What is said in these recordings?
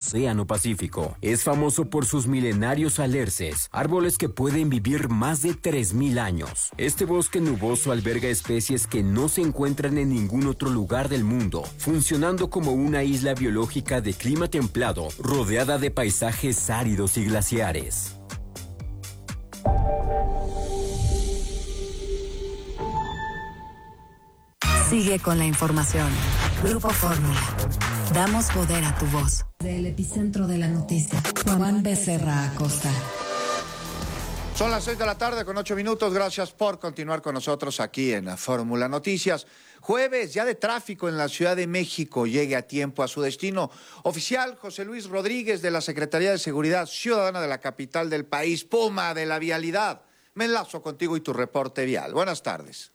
Océano Pacífico. Es famoso por sus milenarios alerces, árboles que pueden vivir más de 3000 años. Este bosque nuboso alberga especies que no se encuentran en ningún otro lugar del mundo, funcionando como una isla biológica de clima templado, rodeada de paisajes áridos y glaciares. Sigue con la información. Grupo Fórmula. Damos poder a tu voz. Del epicentro de la noticia, Juan Becerra Acosta. Son las 6 de la tarde con 8 minutos. Gracias por continuar con nosotros aquí en Fórmula Noticias. Jueves ya de tráfico en la Ciudad de México. Llegue a tiempo a su destino. Oficial José Luis Rodríguez de la Secretaría de Seguridad Ciudadana de la capital del país, Puma de la vialidad. Me enlazo contigo y tu reporte vial. Buenas tardes.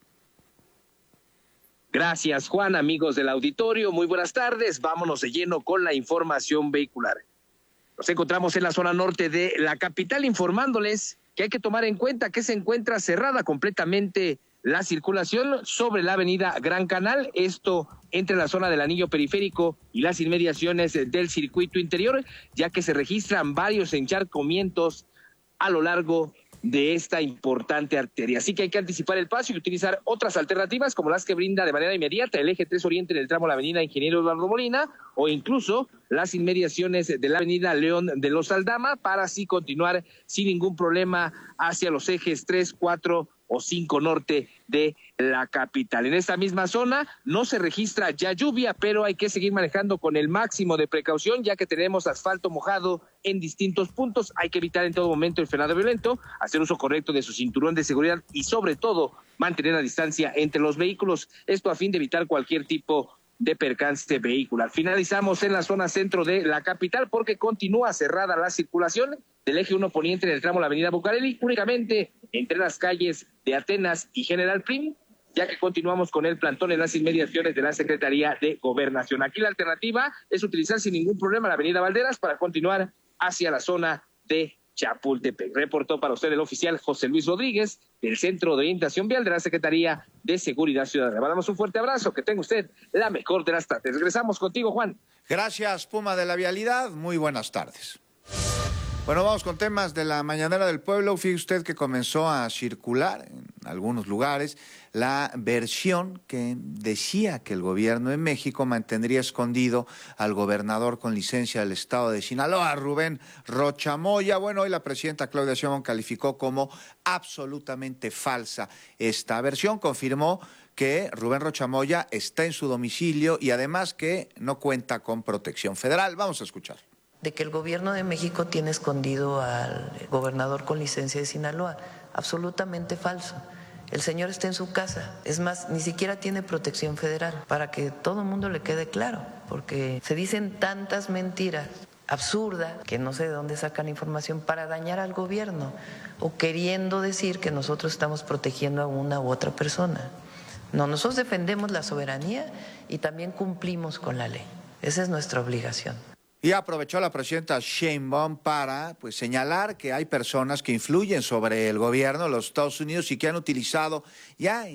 Gracias, Juan, amigos del auditorio, muy buenas tardes. Vámonos de lleno con la información vehicular. Nos encontramos en la zona norte de la capital informándoles que hay que tomar en cuenta que se encuentra cerrada completamente la circulación sobre la avenida Gran Canal, esto entre la zona del anillo periférico y las inmediaciones del circuito interior, ya que se registran varios encharcamientos a lo largo de esta importante arteria. Así que hay que anticipar el paso y utilizar otras alternativas como las que brinda de manera inmediata el eje 3 Oriente en el tramo de la avenida Ingeniero Eduardo Molina o incluso las inmediaciones de la avenida León de los Aldama para así continuar sin ningún problema hacia los ejes 3, 4 o 5 norte de la capital. En esta misma zona no se registra ya lluvia, pero hay que seguir manejando con el máximo de precaución, ya que tenemos asfalto mojado en distintos puntos. Hay que evitar en todo momento el frenado violento, hacer uso correcto de su cinturón de seguridad y sobre todo mantener la distancia entre los vehículos, esto a fin de evitar cualquier tipo de percance vehicular. Finalizamos en la zona centro de la capital porque continúa cerrada la circulación del eje 1 poniente en el tramo de la avenida Bucareli, únicamente entre las calles de Atenas y General Prim, ya que continuamos con el plantón en las inmediaciones de la Secretaría de Gobernación. Aquí la alternativa es utilizar sin ningún problema la avenida Valderas para continuar hacia la zona de Chapultepec. Reportó para usted el oficial José Luis Rodríguez del Centro de Orientación Vial de la Secretaría de Seguridad Ciudadana. Mandamos un fuerte abrazo, que tenga usted la mejor de las tardes. Regresamos contigo, Juan. Gracias, Puma de la vialidad. Muy buenas tardes. Bueno, vamos con temas de la mañanera del pueblo. Fíjese usted que comenzó a circular en algunos lugares la versión que decía que el gobierno de México mantendría escondido al gobernador con licencia del estado de Sinaloa, Rubén Rocha Moya. Bueno, hoy la presidenta Claudia Sheinbaum calificó como absolutamente falsa esta versión. Confirmó que Rubén Rocha Moya está en su domicilio y además que no cuenta con protección federal. Vamos a escuchar. De que el gobierno de México tiene escondido al gobernador con licencia de Sinaloa. Absolutamente falso. El señor está en su casa. Es más, ni siquiera tiene protección federal, para que todo el mundo le quede claro, porque se dicen tantas mentiras absurdas que no sé de dónde sacan información para dañar al gobierno o queriendo decir que nosotros estamos protegiendo a una u otra persona. No, nosotros defendemos la soberanía y también cumplimos con la ley. Esa es nuestra obligación. Y aprovechó la presidenta Sheinbaum para señalar que hay personas que influyen sobre el gobierno de los Estados Unidos y que han utilizado ya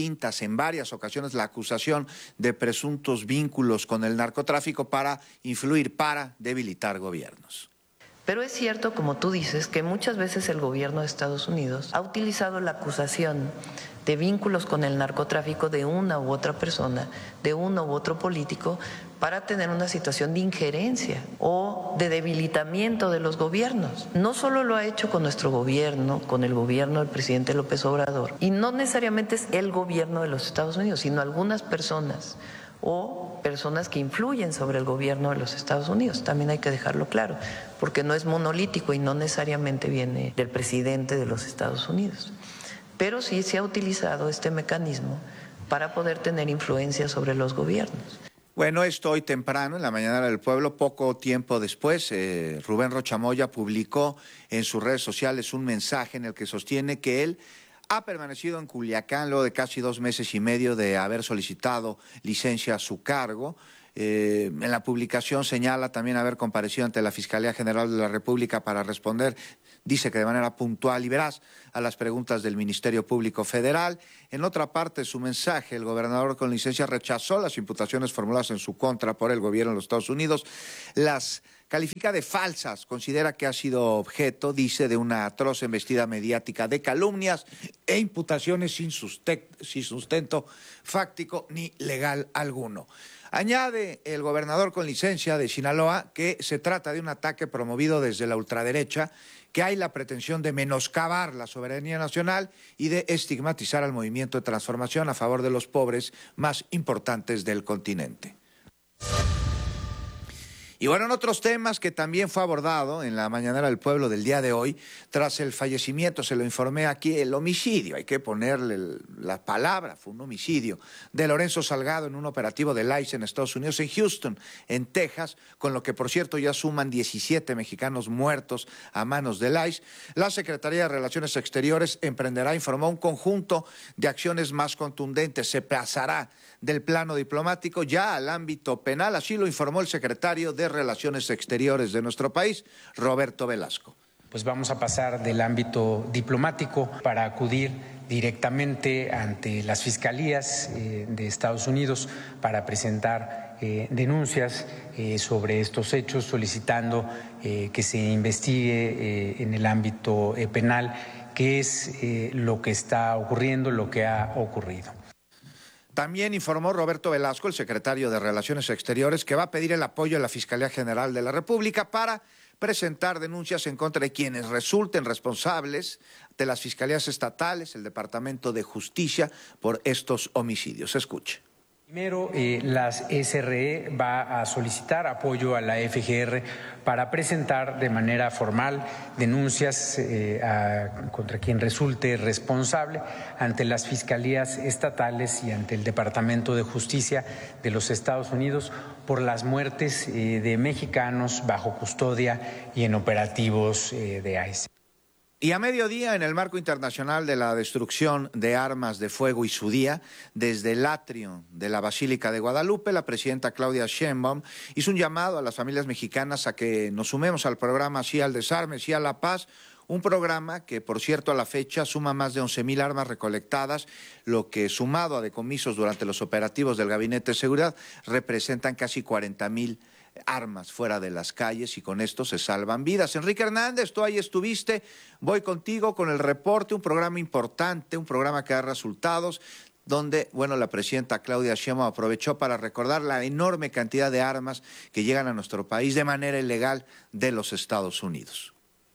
en varias ocasiones la acusación de presuntos vínculos con el narcotráfico para influir, para debilitar gobiernos. Pero es cierto, como tú dices, que muchas veces el gobierno de Estados Unidos ha utilizado la acusación de vínculos con el narcotráfico de una u otra persona, de uno u otro político, para tener una situación de injerencia o de debilitamiento de los gobiernos. No solo lo ha hecho con nuestro gobierno, con el gobierno del presidente López Obrador, y no necesariamente es el gobierno de los Estados Unidos, sino algunas personas o personas que influyen sobre el gobierno de los Estados Unidos. También hay que dejarlo claro, porque no es monolítico y no necesariamente viene del presidente de los Estados Unidos. Pero sí se ha utilizado este mecanismo para poder tener influencia sobre los gobiernos. Bueno, esto hoy temprano, en la Mañanera del Pueblo, poco tiempo después, Rubén Rocha Moya publicó en sus redes sociales un mensaje en el que sostiene que él ha permanecido en Culiacán luego de casi 2 meses y medio de haber solicitado licencia a su cargo. En la publicación señala también haber comparecido ante la Fiscalía General de la República para responder, dice que de manera puntual y veraz, a las preguntas del Ministerio Público Federal. En otra parte de su mensaje, el gobernador con licencia rechazó las imputaciones formuladas en su contra por el gobierno de los Estados Unidos. Las califica de falsas, considera que ha sido objeto, dice, de una atroz embestida mediática de calumnias e imputaciones sin sustento fáctico ni legal alguno. Añade el gobernador con licencia de Sinaloa que se trata de un ataque promovido desde la ultraderecha, que hay la pretensión de menoscabar la soberanía nacional y de estigmatizar al movimiento de transformación a favor de los pobres más importantes del continente. Y bueno, en otros temas que también fue abordado en la Mañanera del Pueblo del día de hoy, tras el fallecimiento, se lo informé aquí, el homicidio, hay que ponerle la palabra, fue un homicidio, de Lorenzo Salgado en un operativo del ICE en Estados Unidos, en Houston, en Texas, con lo que por cierto ya suman 17 mexicanos muertos a manos del ICE. La Secretaría de Relaciones Exteriores emprenderá, informó, un conjunto de acciones más contundentes, se pasará del plano diplomático ya al ámbito penal, así lo informó el secretario de Relaciones Exteriores de nuestro país, Roberto Velasco. Pues vamos a pasar del ámbito diplomático para acudir directamente ante las fiscalías de Estados Unidos para presentar denuncias sobre estos hechos, solicitando que se investigue en el ámbito penal qué es lo que está ocurriendo, lo que ha ocurrido. También informó Roberto Velasco, el secretario de Relaciones Exteriores, que va a pedir el apoyo de la Fiscalía General de la República para presentar denuncias en contra de quienes resulten responsables de las fiscalías estatales, el Departamento de Justicia, por estos homicidios. Escuche. Primero, las SRE va a solicitar apoyo a la FGR para presentar de manera formal denuncias contra quien resulte responsable ante las fiscalías estatales y ante el Departamento de Justicia de los Estados Unidos por las muertes de mexicanos bajo custodia y en operativos de ICE. Y a mediodía, en el marco internacional de la destrucción de armas de fuego y su día, desde el atrio de la Basílica de Guadalupe, la presidenta Claudia Sheinbaum hizo un llamado a las familias mexicanas a que nos sumemos al programa Sí al Desarme, Sí a la Paz, un programa que, por cierto, a la fecha suma más de 11,000 armas recolectadas, lo que, sumado a decomisos durante los operativos del Gabinete de Seguridad, representan casi 40,000 armas fuera de las calles, y con esto se salvan vidas. Enrique Hernández, tú ahí estuviste, voy contigo con el reporte, un programa importante, un programa que da resultados, donde, bueno, la presidenta Claudia Sheinbaum aprovechó para recordar la enorme cantidad de armas que llegan a nuestro país de manera ilegal de los Estados Unidos.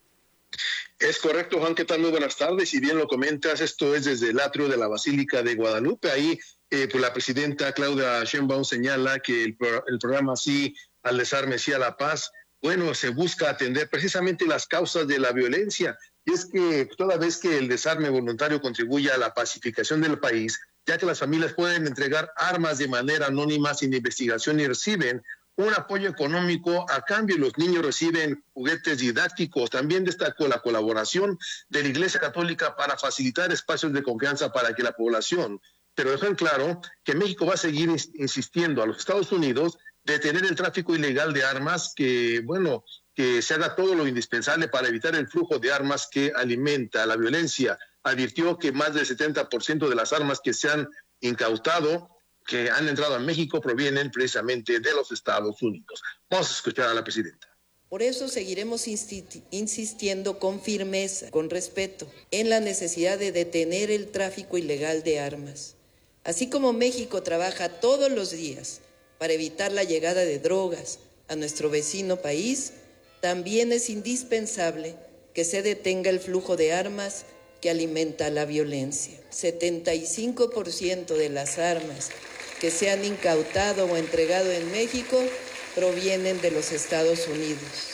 Es correcto, Juan, ¿qué tal? Muy buenas tardes. Y bien lo comentas, esto es desde el atrio de la Basílica de Guadalupe. Ahí pues la presidenta Claudia Sheinbaum señala que el programa Sí al Desarme, Sí a la Paz, bueno, se busca atender precisamente las causas de la violencia. Y es que toda vez que el desarme voluntario contribuye a la pacificación del país, ya que las familias pueden entregar armas de manera anónima sin investigación y reciben un apoyo económico a cambio, los niños reciben juguetes didácticos. También destacó la colaboración de la Iglesia Católica para facilitar espacios de confianza para que la población, pero dejó en claro que México va a seguir insistiendo a los Estados Unidos detener el tráfico ilegal de armas, que se haga todo lo indispensable para evitar el flujo de armas que alimenta la violencia. Advirtió que más del 70% de las armas que se han incautado, que han entrado a México, provienen precisamente de los Estados Unidos. Vamos a escuchar a la presidenta. Por eso seguiremos insistiendo con firmeza, con respeto, en la necesidad de detener el tráfico ilegal de armas. Así como México trabaja todos los días para evitar la llegada de drogas a nuestro vecino país, también es indispensable que se detenga el flujo de armas que alimenta la violencia. 75% de las armas que se han incautado o entregado en México provienen de los Estados Unidos.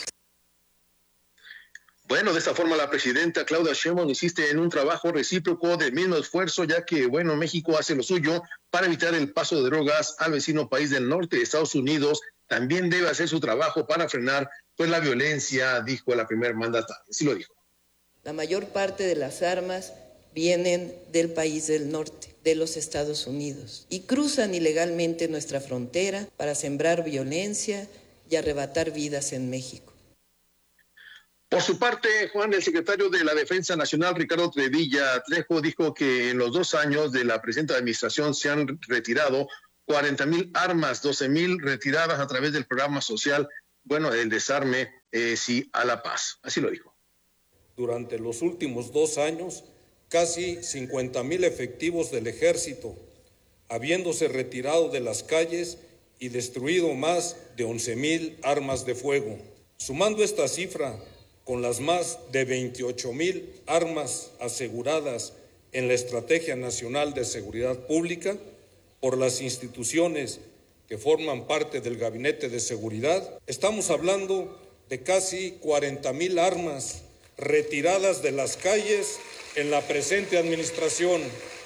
Bueno, de esta forma la presidenta Claudia Sheinbaum insiste en un trabajo recíproco del mismo esfuerzo, ya que, bueno, México hace lo suyo para evitar el paso de drogas al vecino país del norte. Estados Unidos también debe hacer su trabajo para frenar pues la violencia, dijo la primer mandataria. Así lo dijo. La mayor parte de las armas vienen del país del norte, de los Estados Unidos, y cruzan ilegalmente nuestra frontera para sembrar violencia y arrebatar vidas en México. Por su parte, Juan, el secretario de la Defensa Nacional, Ricardo Trevilla Trejo, dijo que en los 2 años de la presente administración se han retirado 40,000 armas, 12,000 retiradas a través del programa social el desarme sí a la paz. Así lo dijo. Durante los últimos 2 años, casi 50,000 efectivos del ejército, habiéndose retirado de las calles y destruido más de 11,000 armas de fuego. Sumando esta cifra con las más de 28,000 armas aseguradas en la Estrategia Nacional de Seguridad Pública por las instituciones que forman parte del Gabinete de Seguridad, estamos hablando de casi 40,000 armas retiradas de las calles en la presente administración.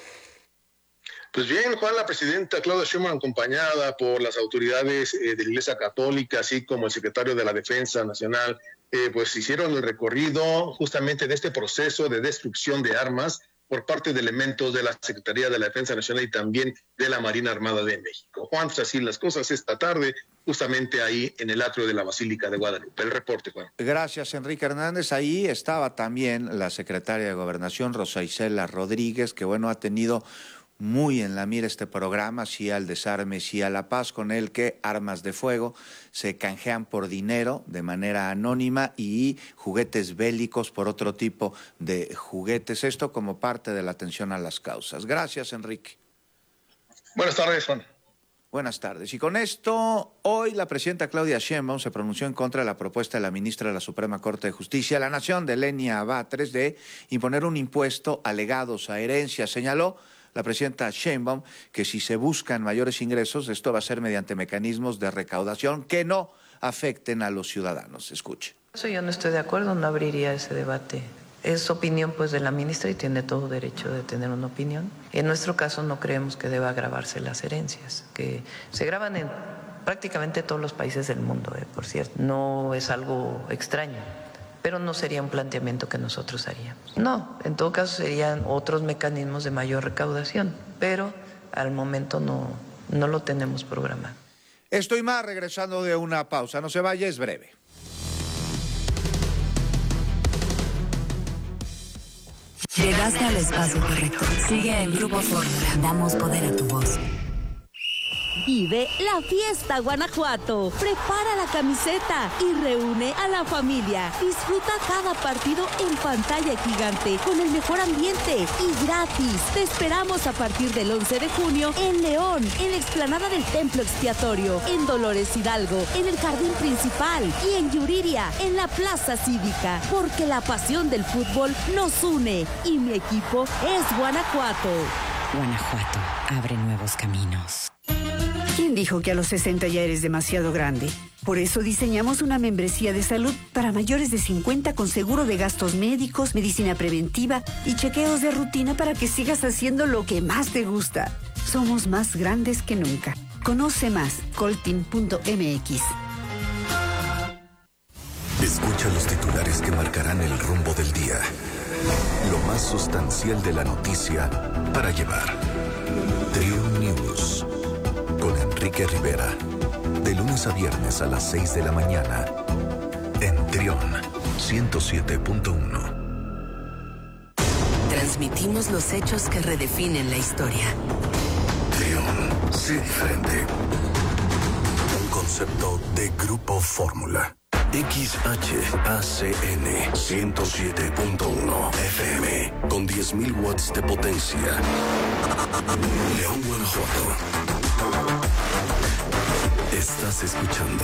Pues bien, Juan, la presidenta Claudia Sheinbaum, acompañada por las autoridades de la Iglesia Católica, así como el secretario de la Defensa Nacional, pues hicieron el recorrido justamente de este proceso de destrucción de armas por parte de elementos de la Secretaría de la Defensa Nacional y también de la Marina Armada de México. Juan, pues así las cosas esta tarde, justamente ahí en el atrio de la Basílica de Guadalupe. El reporte, Juan. Gracias, Enrique Hernández. Ahí estaba también la secretaria de Gobernación, Rosa Isela Rodríguez, que ha tenido muy en la mira este programa, sí al desarme, sí a la paz, con el que armas de fuego se canjean por dinero de manera anónima y juguetes bélicos por otro tipo de juguetes. Esto como parte de la atención a las causas. Gracias, Enrique. Buenas tardes, Juan. Buenas tardes. Y con esto, hoy la presidenta Claudia Sheinbaum se pronunció en contra de la propuesta de la ministra de la Suprema Corte de Justicia de la Nación, de Lenia Batres, de imponer un impuesto a legados, a herencias. Señaló la presidenta Sheinbaum que si se buscan mayores ingresos, esto va a ser mediante mecanismos de recaudación que no afecten a los ciudadanos. Escuche. Eso yo no estoy de acuerdo, no abriría ese debate. Es opinión pues de la ministra y tiene todo derecho de tener una opinión. En nuestro caso no creemos que deba gravarse las herencias, que se graban en prácticamente todos los países del mundo, por cierto. No es algo extraño, pero no sería un planteamiento que nosotros haríamos. No, en todo caso serían otros mecanismos de mayor recaudación, pero al momento no lo tenemos programado. Estoy más regresando de una pausa, no se vaya, es breve. Llegaste al espacio correcto. Sigue el Grupo Fórmula. Damos poder a tu voz. Vive la fiesta Guanajuato. Prepara la camiseta y reúne a la familia. Disfruta cada partido en pantalla gigante con el mejor ambiente y gratis. Te esperamos a partir del 11 de junio en León, en la explanada del Templo Expiatorio, en Dolores Hidalgo, en el Jardín Principal y en Yuriria, en la Plaza Cívica. Porque la pasión del fútbol nos une y mi equipo es Guanajuato. Guanajuato abre nuevos caminos. ¿Quién dijo que a los 60 ya eres demasiado grande? Por eso diseñamos una membresía de salud para mayores de 50 con seguro de gastos médicos, medicina preventiva y chequeos de rutina para que sigas haciendo lo que más te gusta. Somos más grandes que nunca. Conoce más, coltin.mx. Escucha los titulares que marcarán el rumbo del día. Lo más sustancial de la noticia para llevar. Triun News. Con Enrique Rivera, de lunes a viernes a las 6 de la mañana, en Trión 107.1. Transmitimos los hechos que redefinen la historia. Trión, sé diferente. Un concepto de Grupo Fórmula. XHACN 107.1 FM, con 10,000 watts de potencia. León, Guanajuato. Estás escuchando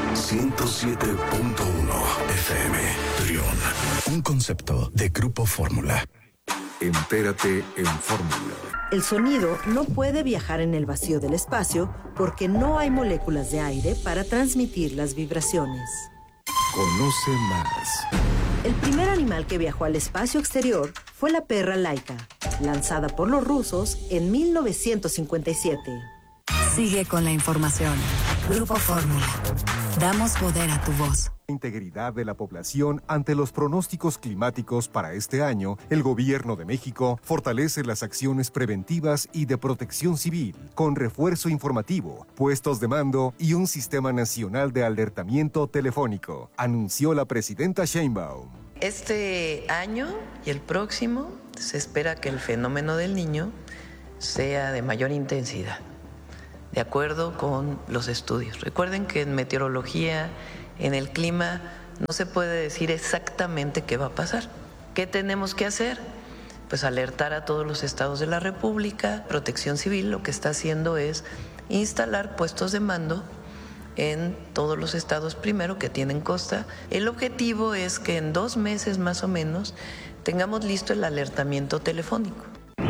107.1 FM Trión. Un concepto de Grupo Fórmula. Entérate en Fórmula. El sonido no puede viajar en el vacío del espacio porque no hay moléculas de aire para transmitir las vibraciones. Conoce más. El primer animal que viajó al espacio exterior fue la perra Laika, lanzada por los rusos en 1957. Sigue con la información. Grupo Fórmula. Damos poder a tu voz. Integridad de la población ante los pronósticos climáticos para este año, el Gobierno de México fortalece las acciones preventivas y de protección civil con refuerzo informativo, puestos de mando y un sistema nacional de alertamiento telefónico, anunció la presidenta Sheinbaum. Este año y el próximo se espera que el fenómeno del Niño sea de mayor intensidad, de acuerdo con los estudios. Recuerden que en meteorología En el clima no se puede decir exactamente qué va a pasar. ¿Qué tenemos que hacer? Pues alertar a todos los estados de la República. Protección Civil lo que está haciendo es instalar puestos de mando en todos los estados primero que tienen costa. El objetivo es que en 2 meses más o menos tengamos listo el alertamiento telefónico.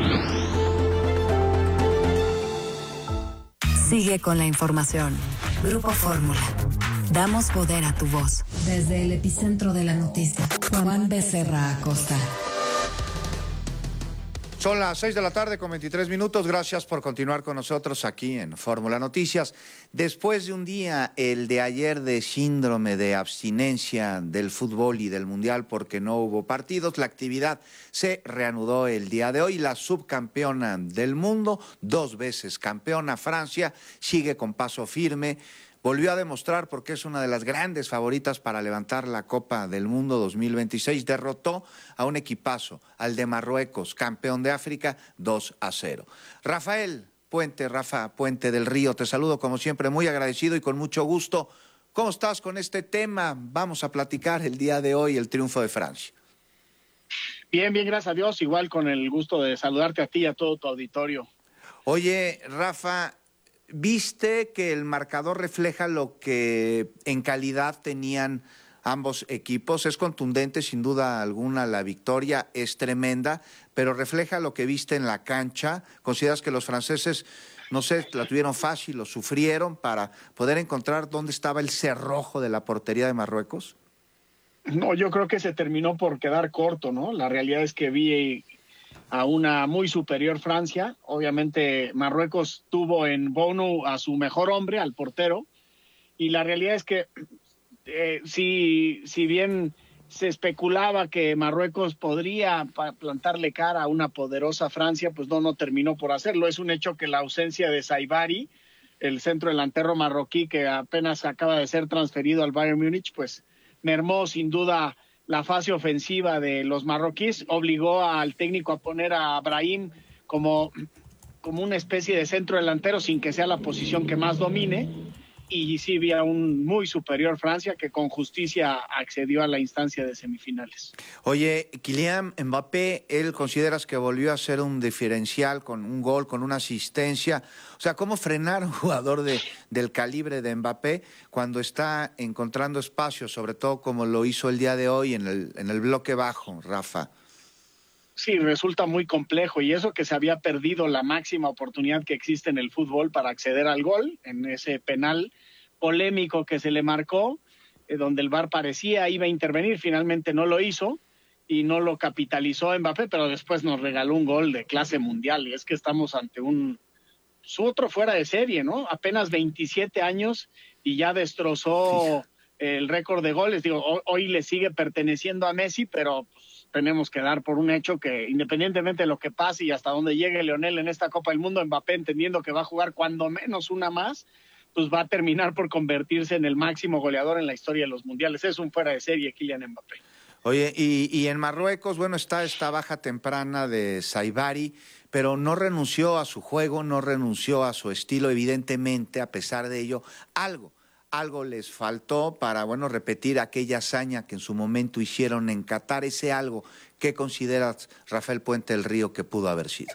Sigue con la información. Grupo Fórmula. Damos poder a tu voz. Desde el epicentro de la noticia, Juan Becerra Acosta. Son las 6 de la tarde con 23 minutos. Gracias por continuar con nosotros aquí en Fórmula Noticias. Después de un día, el de ayer, de síndrome de abstinencia del fútbol y del mundial porque no hubo partidos, la actividad se reanudó el día de hoy. La subcampeona del mundo, 2 veces campeona, Francia, sigue con paso firme. Volvió a demostrar porque es una de las grandes favoritas para levantar la Copa del Mundo 2026. Derrotó a un equipazo, al de Marruecos, campeón de África, 2-0. Rafael Puente, Rafa Puente del Río, te saludo como siempre, muy agradecido y con mucho gusto. ¿Cómo estás con este tema? Vamos a platicar el día de hoy el triunfo de Francia. Bien, gracias a Dios. Igual con el gusto de saludarte a ti y a todo tu auditorio. Oye, Rafa, ¿viste que el marcador refleja lo que en calidad tenían ambos equipos? Es contundente, sin duda alguna, la victoria es tremenda, pero refleja lo que viste en la cancha. ¿Consideras que los franceses, no sé, la tuvieron fácil, lo sufrieron para poder encontrar dónde estaba el cerrojo de la portería de Marruecos? No, yo creo que se terminó por quedar corto, ¿no? La realidad es que vi a una muy superior Francia. Obviamente Marruecos tuvo en Bounou a su mejor hombre, al portero, y la realidad es que si bien se especulaba que Marruecos podría plantarle cara a una poderosa Francia, pues no terminó por hacerlo. Es un hecho que la ausencia de Saibari, el centro delantero marroquí que apenas acaba de ser transferido al Bayern Múnich, pues mermó sin duda la fase ofensiva de los marroquíes, obligó al técnico a poner a Brahim como una especie de centro delantero sin que sea la posición que más domine, y sí vi a un muy superior Francia que con justicia accedió a la instancia de semifinales. Oye, Kylian Mbappé, ¿él consideras que volvió a ser un diferencial con un gol, con una asistencia? O sea, ¿cómo frenar a un jugador del calibre de Mbappé cuando está encontrando espacios, sobre todo como lo hizo el día de hoy en el bloque bajo, Rafa? Sí, resulta muy complejo, y eso que se había perdido la máxima oportunidad que existe en el fútbol para acceder al gol, en ese penal polémico que se le marcó, donde el VAR parecía iba a intervenir, finalmente no lo hizo y no lo capitalizó Mbappé, pero después nos regaló un gol de clase mundial, y es que estamos ante su otro fuera de serie, ¿no? Apenas 27 años y ya destrozó el récord de goles. Digo, hoy le sigue perteneciendo a Messi, pero tenemos que dar por un hecho que independientemente de lo que pase y hasta dónde llegue Lionel en esta Copa del Mundo, Mbappé, entendiendo que va a jugar cuando menos una más, pues va a terminar por convertirse en el máximo goleador en la historia de los mundiales. Es un fuera de serie, Kylian Mbappé. Oye, y en Marruecos, bueno, está esta baja temprana de Saibari, pero no renunció a su juego, no renunció a su estilo, evidentemente, a pesar de ello, algo les faltó para, bueno, repetir aquella hazaña que en su momento hicieron en Qatar. Ese algo, ¿qué consideras, Rafael Puente del Río, que pudo haber sido?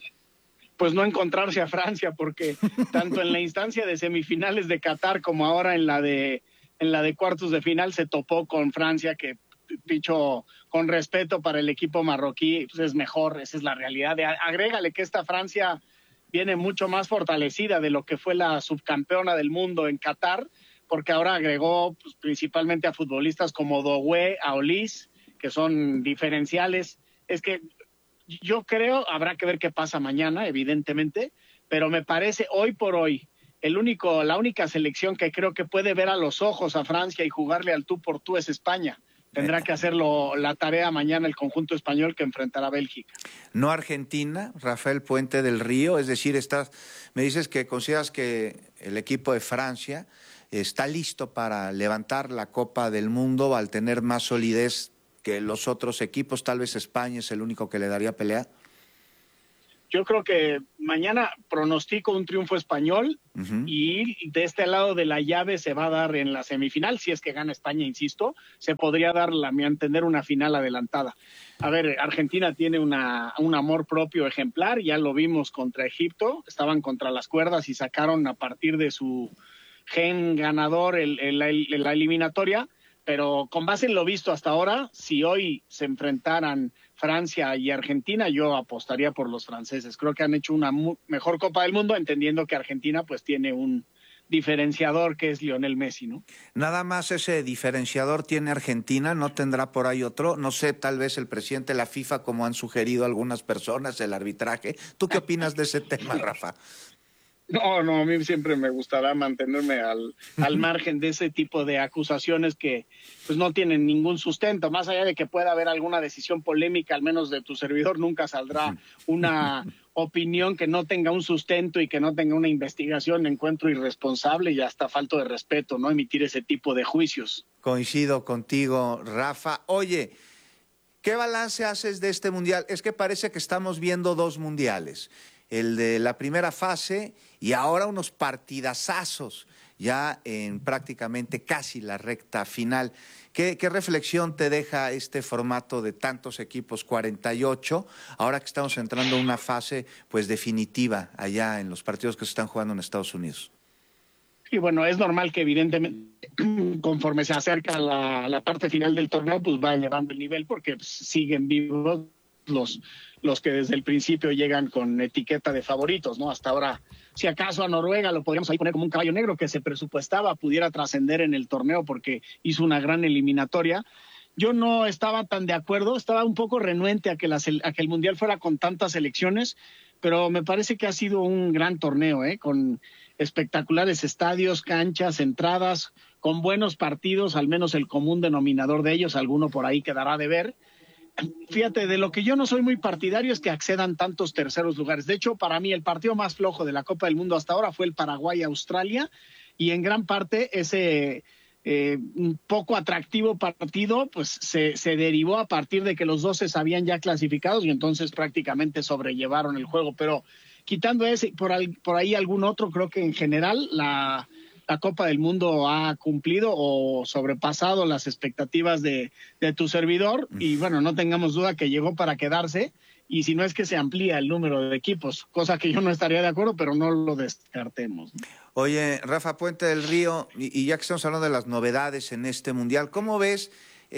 Pues no encontrarse a Francia, porque tanto en la instancia de semifinales de Qatar como ahora en la de cuartos de final se topó con Francia, que, dicho con respeto para el equipo marroquí, pues es mejor. Esa es la realidad. Agrégale que esta Francia viene mucho más fortalecida de lo que fue la subcampeona del mundo en Qatar, porque ahora agregó pues, principalmente a futbolistas como Doué, a Olise, que son diferenciales. Es que yo creo, habrá que ver qué pasa mañana, evidentemente, pero me parece hoy por hoy la única selección que creo que puede ver a los ojos a Francia y jugarle al tú por tú es España. Tendrá que hacerlo la tarea mañana el conjunto español que enfrentará a Bélgica. ¿No Argentina, Rafael Puente del Río? Es decir, me dices que consideras que el equipo de Francia está listo para levantar la Copa del Mundo al tener más solidez que los otros equipos. Tal vez España es el único que le daría pelea. Yo creo que mañana pronostico un triunfo español y de este lado de la llave se va a dar en la semifinal, si es que gana España, insisto, se podría dar, a mi entender, una final adelantada. A ver, Argentina tiene un amor propio ejemplar, ya lo vimos contra Egipto, estaban contra las cuerdas y sacaron a partir de su gen ganador la eliminatoria, pero con base en lo visto hasta ahora, si hoy se enfrentaran Francia y Argentina, yo apostaría por los franceses. Creo que han hecho una mejor Copa del Mundo, entendiendo que Argentina pues tiene un diferenciador que es Lionel Messi, ¿no? Nada más ese diferenciador tiene Argentina, ¿no tendrá por ahí otro? No sé, tal vez el presidente de la FIFA, como han sugerido algunas personas, el arbitraje. ¿Tú qué opinas de ese tema, Rafa? No, a mí siempre me gustará mantenerme al margen de ese tipo de acusaciones que pues no tienen ningún sustento. Más allá de que pueda haber alguna decisión polémica, al menos de tu servidor, nunca saldrá una opinión que no tenga un sustento y que no tenga una investigación. Encuentro irresponsable y hasta falta de respeto, ¿no? Emitir ese tipo de juicios. Coincido contigo, Rafa. Oye, ¿qué balance haces de este mundial? Es que parece que estamos viendo dos mundiales. El de la primera fase y ahora unos partidazazos ya en prácticamente casi la recta final. ¿Qué reflexión te deja este formato de tantos equipos, 48, ahora que estamos entrando a una fase pues definitiva allá en los partidos que se están jugando en Estados Unidos? Y bueno, es normal que evidentemente conforme se acerca la parte final del torneo, pues va elevando el nivel porque pues, siguen vivos los que desde el principio llegan con etiqueta de favoritos, ¿no? Hasta ahora, si acaso a Noruega lo podríamos ahí poner como un caballo negro que se presupuestaba pudiera trascender en el torneo porque hizo una gran eliminatoria. Yo no estaba tan de acuerdo, estaba un poco renuente a que el Mundial fuera con tantas selecciones, pero me parece que ha sido un gran torneo, con espectaculares estadios, canchas, entradas, con buenos partidos, al menos el común denominador de ellos, alguno por ahí quedará de ver. Fíjate, de lo que yo no soy muy partidario es que accedan tantos terceros lugares. De hecho, para mí el partido más flojo de la Copa del Mundo hasta ahora fue el Paraguay-Australia y en gran parte ese un poco atractivo partido pues se derivó a partir de que los dos se sabían ya clasificados y entonces prácticamente sobrellevaron el juego. Pero quitando ese, por ahí algún otro, creo que en general la Copa del Mundo ha cumplido o sobrepasado las expectativas de tu servidor y bueno, no tengamos duda que llegó para quedarse y si no es que se amplía el número de equipos, cosa que yo no estaría de acuerdo, pero no lo descartemos. Oye, Rafa Puente del Río, y ya que estamos hablando de las novedades en este Mundial, ¿cómo ves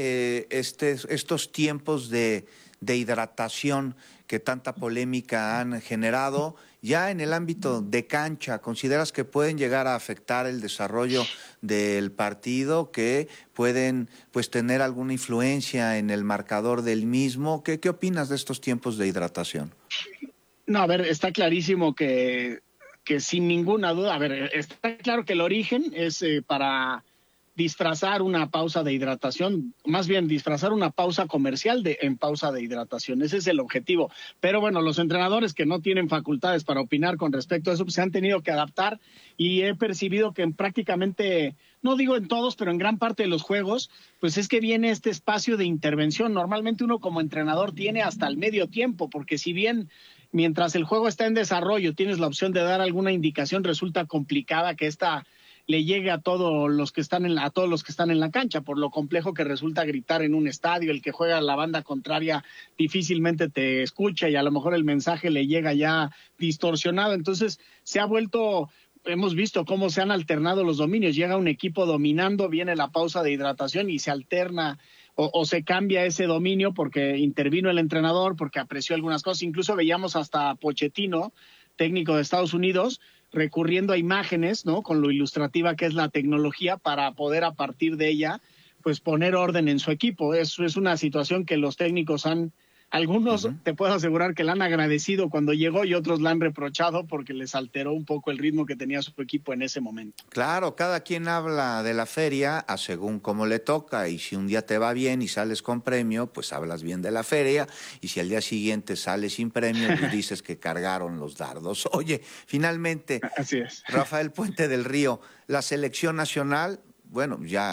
estos tiempos de hidratación que tanta polémica han generado? Ya en el ámbito de cancha, ¿consideras que pueden llegar a afectar el desarrollo del partido, que pueden pues tener alguna influencia en el marcador del mismo? ¿Qué opinas de estos tiempos de hidratación? No, a ver, está clarísimo que sin ninguna duda, a ver, está claro que el origen es para disfrazar una pausa de hidratación, más bien disfrazar una pausa comercial en pausa de hidratación. Ese es el objetivo. Pero bueno, los entrenadores que no tienen facultades para opinar con respecto a eso, pues se han tenido que adaptar y he percibido que en prácticamente, no digo en todos, pero en gran parte de los juegos, pues es que viene este espacio de intervención. Normalmente uno como entrenador tiene hasta el medio tiempo, porque si bien mientras el juego está en desarrollo tienes la opción de dar alguna indicación, resulta complicada que esta le llegue a todos los que están en la cancha, por lo complejo que resulta gritar en un estadio. El que juega la banda contraria difícilmente te escucha y a lo mejor el mensaje le llega ya distorsionado. Entonces se ha vuelto, hemos visto cómo se han alternado los dominios. Llega un equipo dominando, viene la pausa de hidratación y se alterna o se cambia ese dominio porque intervino el entrenador, porque apreció algunas cosas. Incluso veíamos hasta Pochettino, técnico de Estados Unidos, recurriendo a imágenes, ¿no? Con lo ilustrativa que es la tecnología para poder a partir de ella, pues poner orden en su equipo. Eso es una situación que los técnicos algunos te puedo asegurar que la han agradecido cuando llegó y otros la han reprochado porque les alteró un poco el ritmo que tenía su equipo en ese momento. Claro, cada quien habla de la feria a según cómo le toca y si un día te va bien y sales con premio, pues hablas bien de la feria y si al día siguiente sales sin premio, pues dices que cargaron los dardos. Oye, finalmente, así es. Rafael Puente del Río, la selección nacional, bueno, ya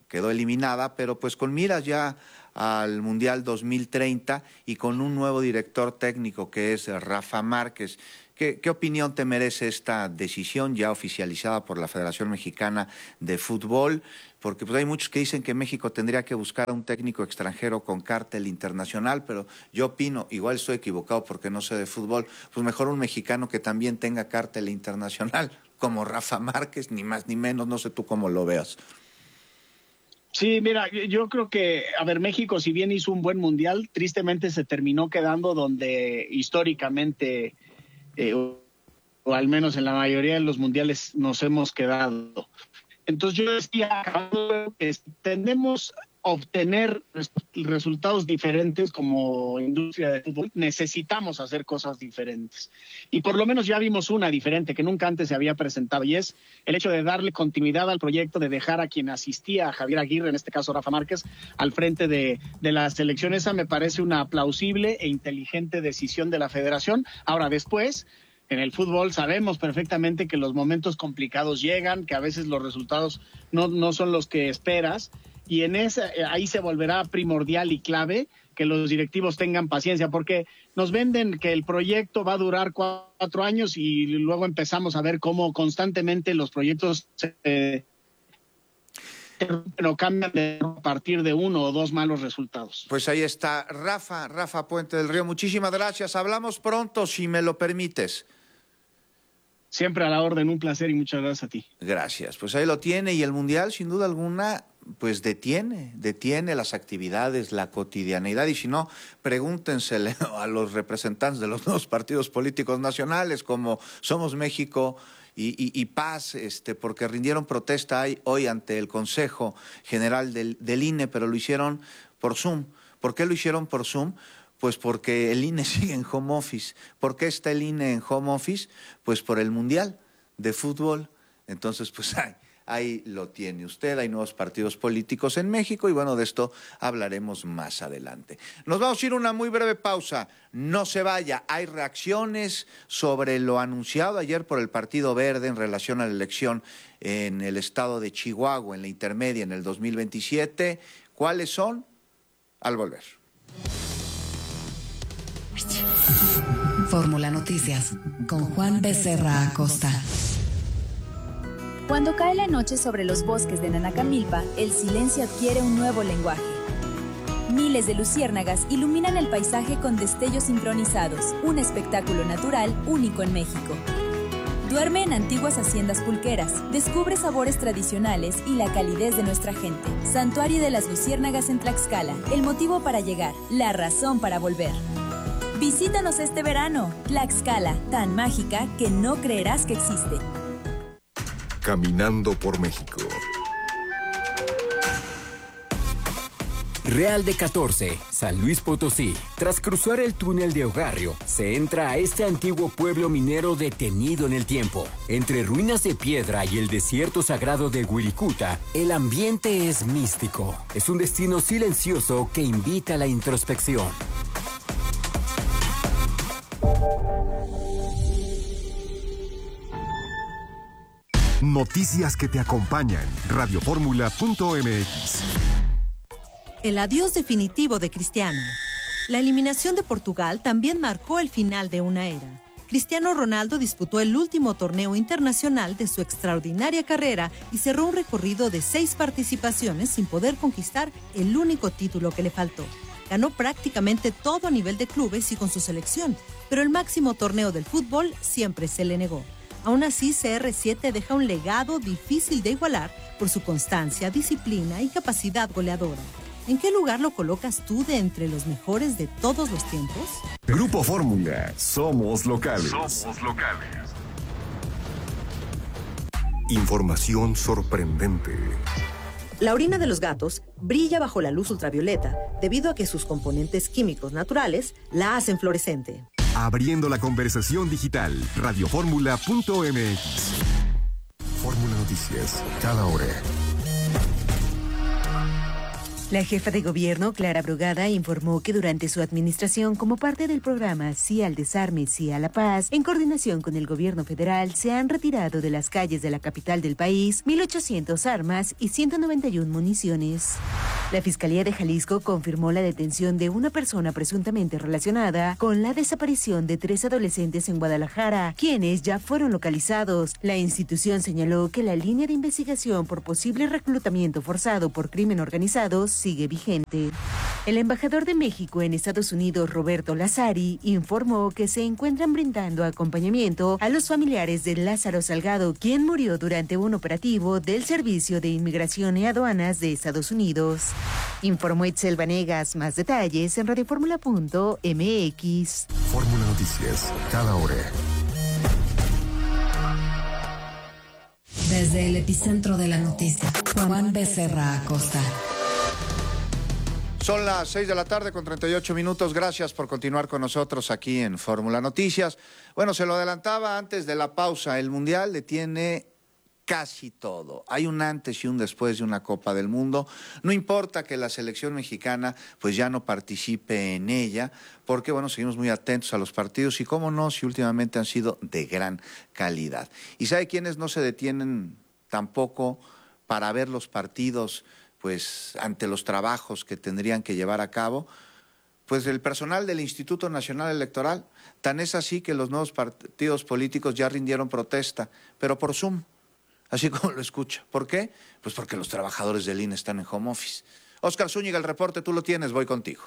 quedó eliminada, pero pues con miras ya al Mundial 2030 y con un nuevo director técnico que es Rafa Márquez. ¿Qué opinión te merece esta decisión ya oficializada por la Federación Mexicana de Fútbol? Porque pues hay muchos que dicen que México tendría que buscar a un técnico extranjero con cártel internacional, pero yo opino, igual estoy equivocado porque no sé de fútbol, pues mejor un mexicano que también tenga cártel internacional, como Rafa Márquez, ni más ni menos, no sé tú cómo lo veas. Sí, mira, yo creo que, a ver, México, si bien hizo un buen mundial, tristemente se terminó quedando donde históricamente, o al menos en la mayoría de los mundiales, nos hemos quedado. Entonces yo decía que tendemos a obtener resultados diferentes como industria de fútbol. Necesitamos hacer cosas diferentes. Y por lo menos ya vimos una diferente que nunca antes se había presentado, y es el hecho de darle continuidad al proyecto de dejar a quien asistía, a Javier Aguirre, en este caso Rafa Márquez, al frente de la selección. Esa me parece una plausible e inteligente decisión de la federación. Ahora, después, en el fútbol sabemos perfectamente que los momentos complicados llegan, que a veces los resultados no son los que esperas, y ahí se volverá primordial y clave que los directivos tengan paciencia, porque nos venden que el proyecto va a durar 4 años y luego empezamos a ver cómo constantemente los proyectos no cambian a partir de 1 o 2 malos resultados. Pues ahí está Rafa Puente del Río. Muchísimas gracias. Hablamos pronto, si me lo permites. Siempre a la orden, un placer y muchas gracias a ti. Gracias. Pues ahí lo tiene, y el Mundial, sin duda alguna, pues detiene las actividades, la cotidianeidad, y si no, pregúntensele a los representantes de los nuevos partidos políticos nacionales, como Somos México y Paz, porque rindieron protesta hoy ante el Consejo General del INE, pero lo hicieron por Zoom. ¿Por qué lo hicieron por Zoom? Pues porque el INE sigue en home office. ¿Por qué está el INE en home office? Pues por el Mundial de Fútbol. Entonces, pues ahí lo tiene usted. Hay nuevos partidos políticos en México y bueno, de esto hablaremos más adelante. Nos vamos a ir a una muy breve pausa. No se vaya. Hay reacciones sobre lo anunciado ayer por el Partido Verde en relación a la elección en el estado de Chihuahua, en la intermedia, en el 2027. ¿Cuáles son? Al volver. Fórmula Noticias con Juan Becerra Acosta. Cuando cae la noche sobre los bosques de Nanacamilpa, el silencio adquiere un nuevo lenguaje. Miles de luciérnagas iluminan el paisaje con destellos sincronizados, un espectáculo natural único en México. Duerme en antiguas haciendas pulqueras, descubre sabores tradicionales y la calidez de nuestra gente. Santuario de las Luciérnagas en Tlaxcala, el motivo para llegar, la razón para volver. Visítanos este verano. Tlaxcala, tan mágica que no creerás que existe. Caminando por México. Real de 14, San Luis Potosí. Tras cruzar el túnel de Ogarrio, se entra a este antiguo pueblo minero detenido en el tiempo. Entre ruinas de piedra y el desierto sagrado de Wirikuta, el ambiente es místico. Es un destino silencioso que invita a la introspección. Noticias que te acompañan. Radioformula.mx. El adiós definitivo de Cristiano. La eliminación de Portugal también marcó el final de una era. Cristiano Ronaldo disputó el último torneo internacional de su extraordinaria carrera y cerró un recorrido de 6 participaciones sin poder conquistar el único título que le faltó. Ganó prácticamente todo a nivel de clubes y con su selección, pero el máximo torneo del fútbol siempre se le negó. Aún así, CR7 deja un legado difícil de igualar por su constancia, disciplina y capacidad goleadora. ¿En qué lugar lo colocas tú de entre los mejores de todos los tiempos? Grupo Fórmula. Somos locales. Somos locales. Información sorprendente. La orina de los gatos brilla bajo la luz ultravioleta debido a que sus componentes químicos naturales la hacen fluorescente. Abriendo la conversación digital. Radioformula.mx. Fórmula Noticias. Cada hora. La jefa de gobierno, Clara Brugada, informó que durante su administración, como parte del programa Sí al Desarme, Sí a la Paz, en coordinación con el gobierno federal, se han retirado de las calles de la capital del país 1,800 armas y 191 municiones. La Fiscalía de Jalisco confirmó la detención de una persona presuntamente relacionada con la desaparición de 3 adolescentes en Guadalajara, quienes ya fueron localizados. La institución señaló que la línea de investigación por posible reclutamiento forzado por crimen organizado sigue vigente. El embajador de México en Estados Unidos, Roberto Lazari, informó que se encuentran brindando acompañamiento a los familiares de Lázaro Salgado, quien murió durante un operativo del Servicio de Inmigración y Aduanas de Estados Unidos. Informó Itzel Vanegas. Más detalles en radioformula.mx. Fórmula Noticias, cada hora. Desde el epicentro de la noticia, Juan Becerra Acosta. Son las 6 de la tarde con 38 minutos. Gracias por continuar con nosotros aquí en Fórmula Noticias. Bueno, se lo adelantaba antes de la pausa. El Mundial detiene casi todo. Hay un antes y un después de una Copa del Mundo. No importa que la selección mexicana pues ya no participe en ella, porque bueno, seguimos muy atentos a los partidos y cómo no, si últimamente han sido de gran calidad. ¿Y sabe quiénes no se detienen tampoco para ver los partidos pues ante los trabajos que tendrían que llevar a cabo? Pues el personal del Instituto Nacional Electoral. Tan es así que los nuevos partidos políticos ya rindieron protesta, pero por Zoom, así como lo escucha. ¿Por qué? Pues porque los trabajadores del INE están en home office. Óscar Zúñiga, el reporte tú lo tienes, voy contigo.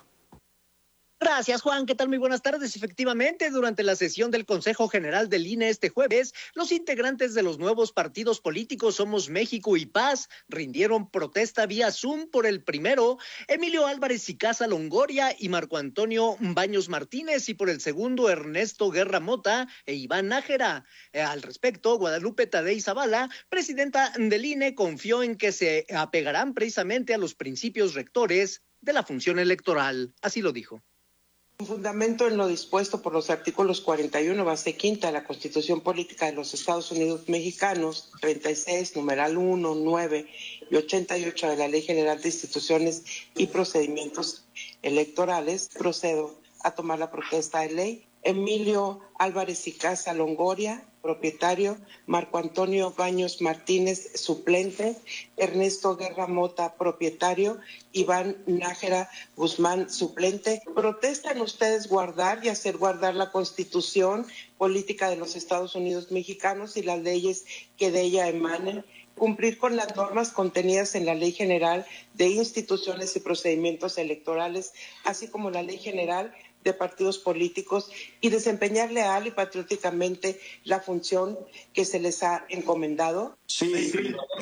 Gracias, Juan. ¿Qué tal? Muy buenas tardes. Efectivamente, durante la sesión del Consejo General del INE este jueves, los integrantes de los nuevos partidos políticos Somos México y Paz rindieron protesta vía Zoom por el primero, Emilio Álvarez y Casa Longoria y Marco Antonio Baños Martínez, y por el segundo, Ernesto Guerra Mota e Iván Nájera. Al respecto, Guadalupe Tadei Zavala, presidenta del INE, confió en que se apegarán precisamente a los principios rectores de la función electoral. Así lo dijo. Con fundamento en lo dispuesto por los artículos 41, base quinta de la Constitución Política de los Estados Unidos Mexicanos, 36, numeral 1, 9 y 88 de la Ley General de Instituciones y Procedimientos Electorales, procedo a tomar la protesta de ley. Emilio Álvarez y Casa Longoria, propietario; Marco Antonio Baños Martínez, suplente; Ernesto Guerra Mota, propietario; Iván Nájera Guzmán, suplente. ¿Protestan ustedes guardar y hacer guardar la Constitución Política de los Estados Unidos Mexicanos y las leyes que de ella emanen? Cumplir con las normas contenidas en la Ley General de Instituciones y Procedimientos Electorales, así como la Ley General de Partidos Políticos, y desempeñar leal y patrióticamente la función que se les ha encomendado? Sí.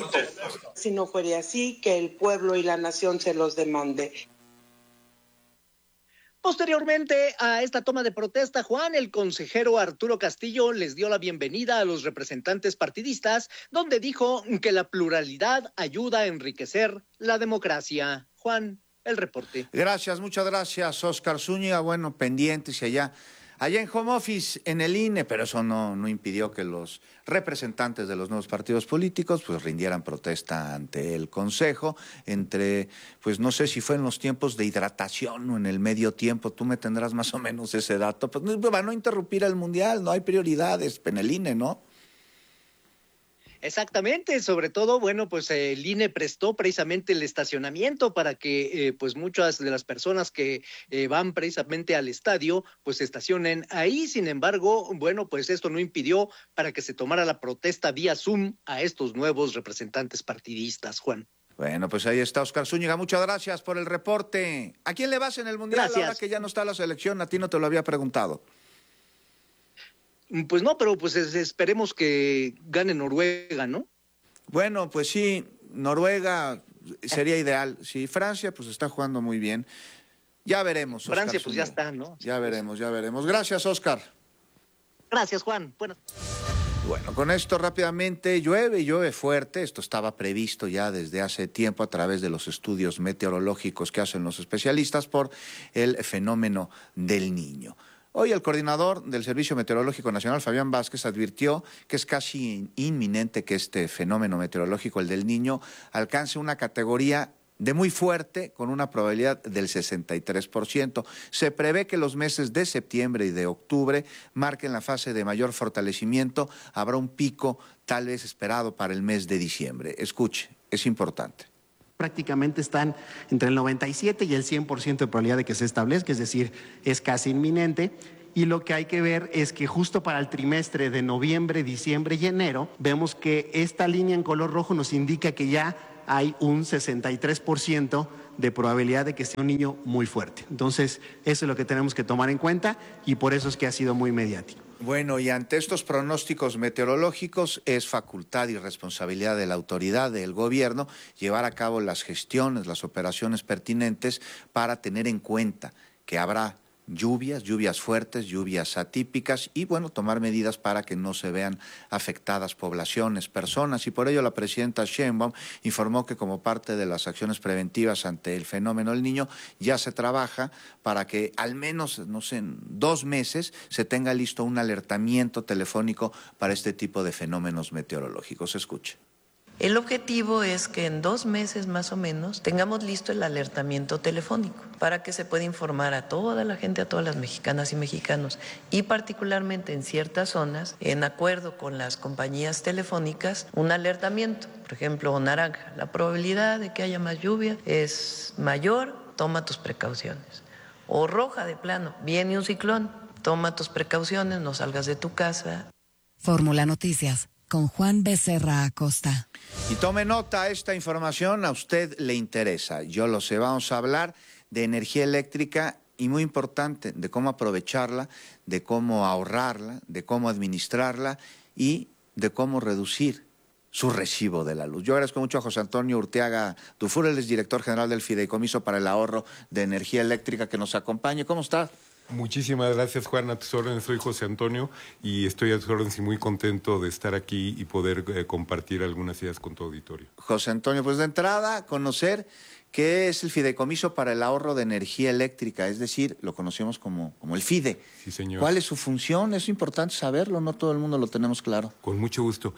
Si no fuera así, que el pueblo y la nación se los demande. Posteriormente a esta toma de protesta, Juan, el consejero Arturo Castillo les dio la bienvenida a los representantes partidistas, donde dijo que la pluralidad ayuda a enriquecer la democracia. Juan, el reporte. Gracias, muchas gracias, Óscar Zúñiga. Bueno, pendientes y allá en home office, en el INE, pero eso no impidió que los representantes de los nuevos partidos políticos pues rindieran protesta ante el Consejo, pues no sé si fue en los tiempos de hidratación o en el medio tiempo, tú me tendrás más o menos ese dato, pues para no interrumpir el Mundial, no hay prioridades en el INE, ¿no? Exactamente, sobre todo, bueno, pues el INE prestó precisamente el estacionamiento para que pues muchas de las personas que van precisamente al estadio pues se estacionen ahí. Sin embargo, bueno, pues esto no impidió para que se tomara la protesta vía Zoom a estos nuevos representantes partidistas, Juan. Bueno, pues ahí está Óscar Zúñiga, muchas gracias por el reporte. ¿A quién le vas en el Mundial? Gracias. Ahora que ya no está la selección? A ti no te lo había preguntado. Pues no, pero pues esperemos que gane Noruega, ¿no? Bueno, pues sí, Noruega sería ideal. Sí, Francia pues está jugando muy bien. Ya veremos, Óscar Francia Zúñiga. Pues ya está, ¿no? Ya veremos. Gracias, Óscar. Gracias, Juan. Bueno, con esto rápidamente, llueve fuerte. Esto estaba previsto ya desde hace tiempo a través de los estudios meteorológicos que hacen los especialistas por el fenómeno del Niño. Hoy el coordinador del Servicio Meteorológico Nacional, Fabián Vázquez, advirtió que es casi inminente que este fenómeno meteorológico, el del Niño, alcance una categoría de muy fuerte con una probabilidad del 63%. Se prevé que los meses de septiembre y de octubre marquen la fase de mayor fortalecimiento. Habrá un pico tal vez esperado para el mes de diciembre. Escuche, es importante. Prácticamente están entre el 97 y el 100% de probabilidad de que se establezca, es decir, es casi inminente. Y lo que hay que ver es que justo para el trimestre de noviembre, diciembre y enero, vemos que esta línea en color rojo nos indica que ya hay un 63% de probabilidad de que sea un niño muy fuerte. Entonces, eso es lo que tenemos que tomar en cuenta y por eso es que ha sido muy mediático. Bueno, y ante estos pronósticos meteorológicos es facultad y responsabilidad de la autoridad, del gobierno, llevar a cabo las gestiones, las operaciones pertinentes para tener en cuenta que habrá lluvias fuertes, lluvias atípicas y, bueno, tomar medidas para que no se vean afectadas poblaciones, personas. Y por ello la presidenta Sheinbaum informó que como parte de las acciones preventivas ante el fenómeno del Niño ya se trabaja para que al menos, no sé, en 2 meses se tenga listo un alertamiento telefónico para este tipo de fenómenos meteorológicos. Escuche. El objetivo es que en 2 meses más o menos tengamos listo el alertamiento telefónico para que se pueda informar a toda la gente, a todas las mexicanas y mexicanos y particularmente en ciertas zonas, en acuerdo con las compañías telefónicas, un alertamiento. Por ejemplo, naranja, la probabilidad de que haya más lluvia es mayor, toma tus precauciones. O roja de plano, viene un ciclón, toma tus precauciones, no salgas de tu casa. Fórmula Noticias con Juan Becerra Acosta. Y tome nota, esta información a usted le interesa. Yo lo sé, vamos a hablar de energía eléctrica y muy importante, de cómo aprovecharla, de cómo ahorrarla, de cómo administrarla y de cómo reducir su recibo de la luz. Yo agradezco mucho a José Antonio Urteaga Dufour, él es director general del Fideicomiso para el Ahorro de Energía Eléctrica, que nos acompañe. ¿Cómo está? Muchísimas gracias, Juan, a tus órdenes. Soy José Antonio y estoy a tus órdenes y muy contento de estar aquí y poder compartir algunas ideas con tu auditorio. José Antonio, pues de entrada, conocer qué es el Fideicomiso para el Ahorro de Energía Eléctrica, es decir, lo conocemos como el FIDE. Sí, señor. ¿Cuál es su función? Es importante saberlo, no todo el mundo lo tenemos claro. Con mucho gusto.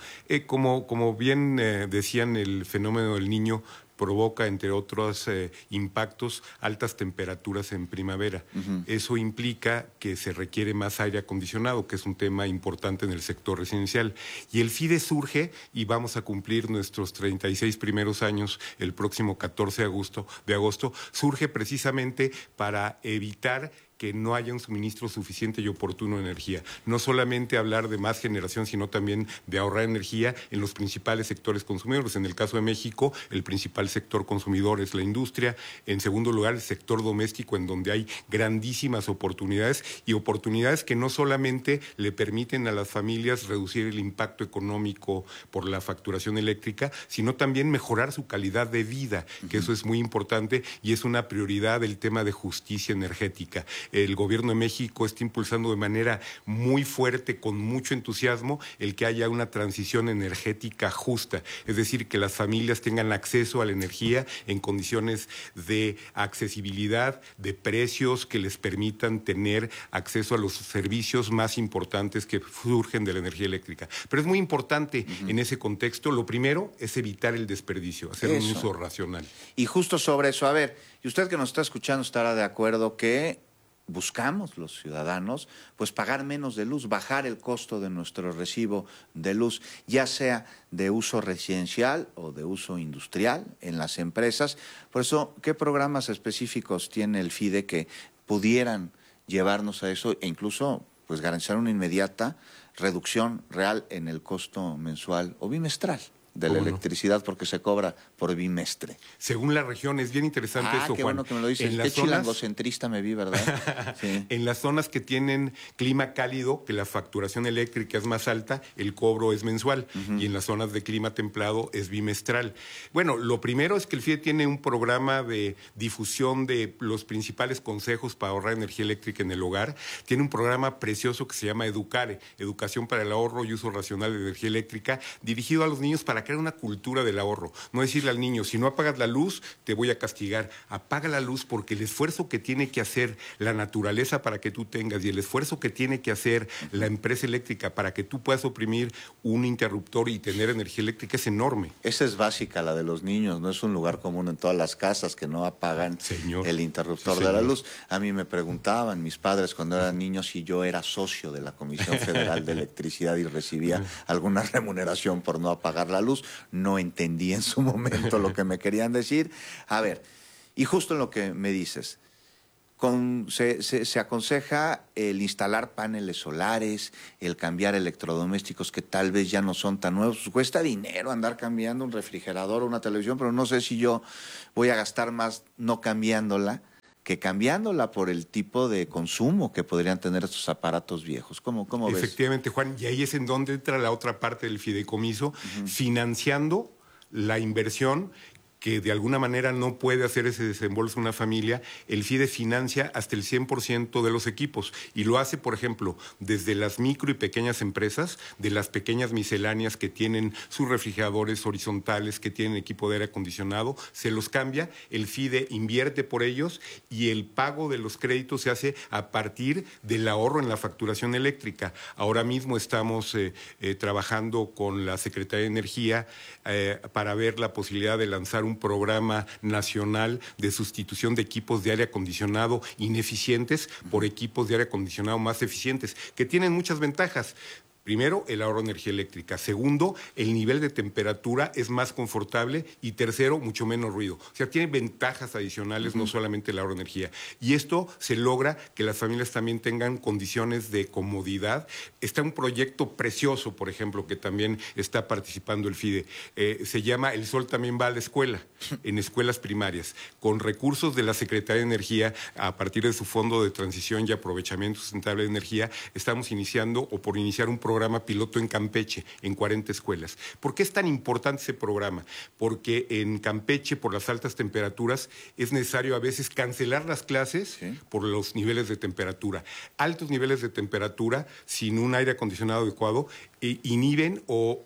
Como bien decían, el fenómeno del Niño provoca, entre otros impactos, altas temperaturas en primavera. Eso implica que se requiere más aire acondicionado, que es un tema importante en el sector residencial. Y el FIDE surge, y vamos a cumplir nuestros 36 primeros años el próximo 14 de agosto, surge precisamente para evitar que no haya un suministro suficiente y oportuno de energía. No solamente hablar de más generación, sino también de ahorrar energía en los principales sectores consumidores. En el caso de México, el principal sector consumidor es la industria. En segundo lugar, el sector doméstico, en donde hay grandísimas oportunidades y oportunidades que no solamente le permiten a las familias reducir el impacto económico por la facturación eléctrica, sino también mejorar su calidad de vida, que eso es muy importante y es una prioridad del tema de justicia energética. El gobierno de México está impulsando de manera muy fuerte, con mucho entusiasmo, el que haya una transición energética justa, es decir, que las familias tengan acceso a la energía en condiciones de accesibilidad, de precios que les permitan tener acceso a los servicios más importantes que surgen de la energía eléctrica. Pero es muy importante en ese contexto, lo primero es evitar el desperdicio, hacer un uso racional. Y justo sobre eso, a ver, y usted que nos está escuchando estará de acuerdo que buscamos los ciudadanos, pues pagar menos de luz, bajar el costo de nuestro recibo de luz, ya sea de uso residencial o de uso industrial en las empresas. Por eso, ¿qué programas específicos tiene el FIDE que pudieran llevarnos a eso e incluso pues garantizar una inmediata reducción real en el costo mensual o bimestral de la electricidad, porque se cobra por bimestre? Según la región, es bien interesante eso, qué Juan. Bueno que me lo dices. Qué chilangocentrista me vi, ¿verdad? Sí. En las zonas que tienen clima cálido, que la facturación eléctrica es más alta, el cobro es mensual, y en las zonas de clima templado es bimestral. Bueno, lo primero es que el FIDE tiene un programa de difusión de los principales consejos para ahorrar energía eléctrica en el hogar. Tiene un programa precioso que se llama Educare, Educación para el Ahorro y Uso Racional de Energía Eléctrica, dirigido a los niños para para crear una cultura del ahorro. No decirle al niño, si no apagas la luz, te voy a castigar. Apaga la luz porque el esfuerzo que tiene que hacer la naturaleza para que tú tengas y el esfuerzo que tiene que hacer la empresa eléctrica para que tú puedas oprimir un interruptor y tener energía eléctrica es enorme. Esa es básica, la de los niños. No es un lugar común en todas las casas que no apagan el interruptor de la luz. A mí me preguntaban mis padres cuando eran niños si yo era socio de la Comisión Federal de Electricidad y recibía alguna remuneración por no apagar la luz. No entendí en su momento lo que me querían decir. A ver, y justo en lo que me dices, se aconseja el instalar paneles solares, el cambiar electrodomésticos que tal vez ya no son tan nuevos. Pues cuesta dinero andar cambiando un refrigerador o una televisión, pero no sé si yo voy a gastar más no cambiándola que cambiándola por el tipo de consumo que podrían tener estos aparatos viejos. ¿Cómo ves? Efectivamente, Juan, y ahí es en donde entra la otra parte del fideicomiso, financiando la inversión que de alguna manera no puede hacer ese desembolso una familia. El FIDE financia hasta el 100% de los equipos y lo hace, por ejemplo, desde las micro y pequeñas empresas, de las pequeñas misceláneas que tienen sus refrigeradores horizontales, que tienen equipo de aire acondicionado, se los cambia, el FIDE invierte por ellos y el pago de los créditos se hace a partir del ahorro en la facturación eléctrica. Ahora mismo estamos trabajando con la Secretaría de Energía para ver la posibilidad de lanzar un programa nacional de sustitución de equipos de aire acondicionado ineficientes por equipos de aire acondicionado más eficientes, que tienen muchas ventajas. Primero, el ahorro de energía eléctrica. Segundo, el nivel de temperatura es más confortable. Y tercero, mucho menos ruido. O sea, tiene ventajas adicionales, no solamente el ahorro de energía. Y esto se logra que las familias también tengan condiciones de comodidad. Está un proyecto precioso, por ejemplo, que también está participando el FIDE. Se llama El Sol también va a la escuela, en escuelas primarias. Con recursos de la Secretaría de Energía, a partir de su Fondo de Transición y Aprovechamiento Sustentable de Energía, estamos iniciando o por iniciar un programa piloto en Campeche, en 40 escuelas. ¿Por qué es tan importante ese programa? Porque en Campeche, por las altas temperaturas, es necesario a veces cancelar las clases por los niveles de temperatura. Altos niveles de temperatura, sin un aire acondicionado adecuado, inhiben o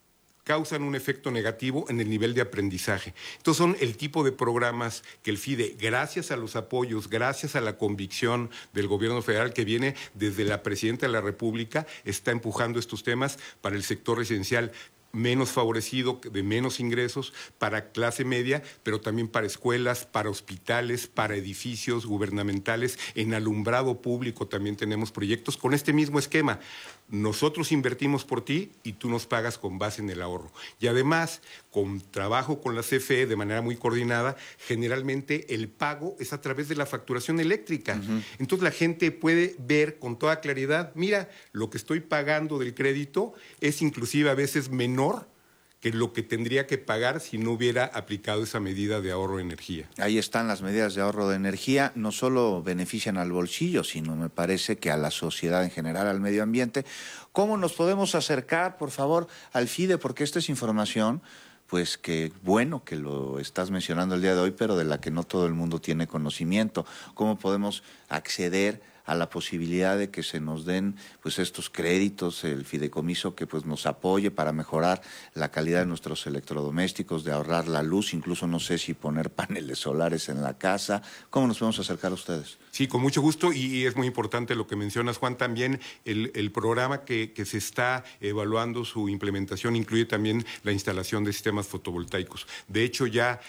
causan un efecto negativo en el nivel de aprendizaje. Entonces son el tipo de programas que el FIDE, gracias a los apoyos, gracias a la convicción del gobierno federal que viene desde la presidenta de la República, está empujando estos temas para el sector residencial menos favorecido, de menos ingresos, para clase media, pero también para escuelas, para hospitales, para edificios gubernamentales. En alumbrado público también tenemos proyectos con este mismo esquema. Nosotros invertimos por ti y tú nos pagas con base en el ahorro. Y además, con trabajo con la CFE de manera muy coordinada, generalmente el pago es a través de la facturación eléctrica. Entonces la gente puede ver con toda claridad, mira, lo que estoy pagando del crédito es inclusive a veces menor que lo que tendría que pagar si no hubiera aplicado esa medida de ahorro de energía. Ahí están las medidas de ahorro de energía, no solo benefician al bolsillo, sino me parece que a la sociedad en general, al medio ambiente. ¿Cómo nos podemos acercar, por favor, al FIDE? Porque esta es información, pues que bueno que lo estás mencionando el día de hoy, pero de la que no todo el mundo tiene conocimiento. ¿Cómo podemos acceder a la posibilidad de que se nos den pues estos créditos, el fideicomiso que pues nos apoye para mejorar la calidad de nuestros electrodomésticos, de ahorrar la luz, incluso no sé si poner paneles solares en la casa? ¿Cómo nos podemos acercar a ustedes? Sí, con mucho gusto, y es muy importante lo que mencionas, Juan, también el programa que se está evaluando su implementación incluye también la instalación de sistemas fotovoltaicos. De hecho, ya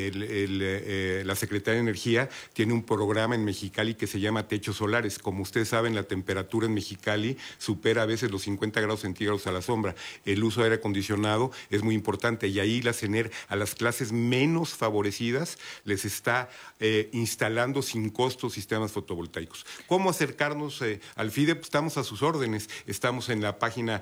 la Secretaría de Energía tiene un programa en Mexicali que se llama Techos Solares. Como ustedes saben, la temperatura en Mexicali supera a veces los 50 grados centígrados a la sombra. El uso de aire acondicionado es muy importante y ahí la CENER a las clases menos favorecidas les está instalando sin costo sistemas fotovoltaicos. ¿Cómo acercarnos al FIDE? Pues estamos a sus órdenes. Estamos en la página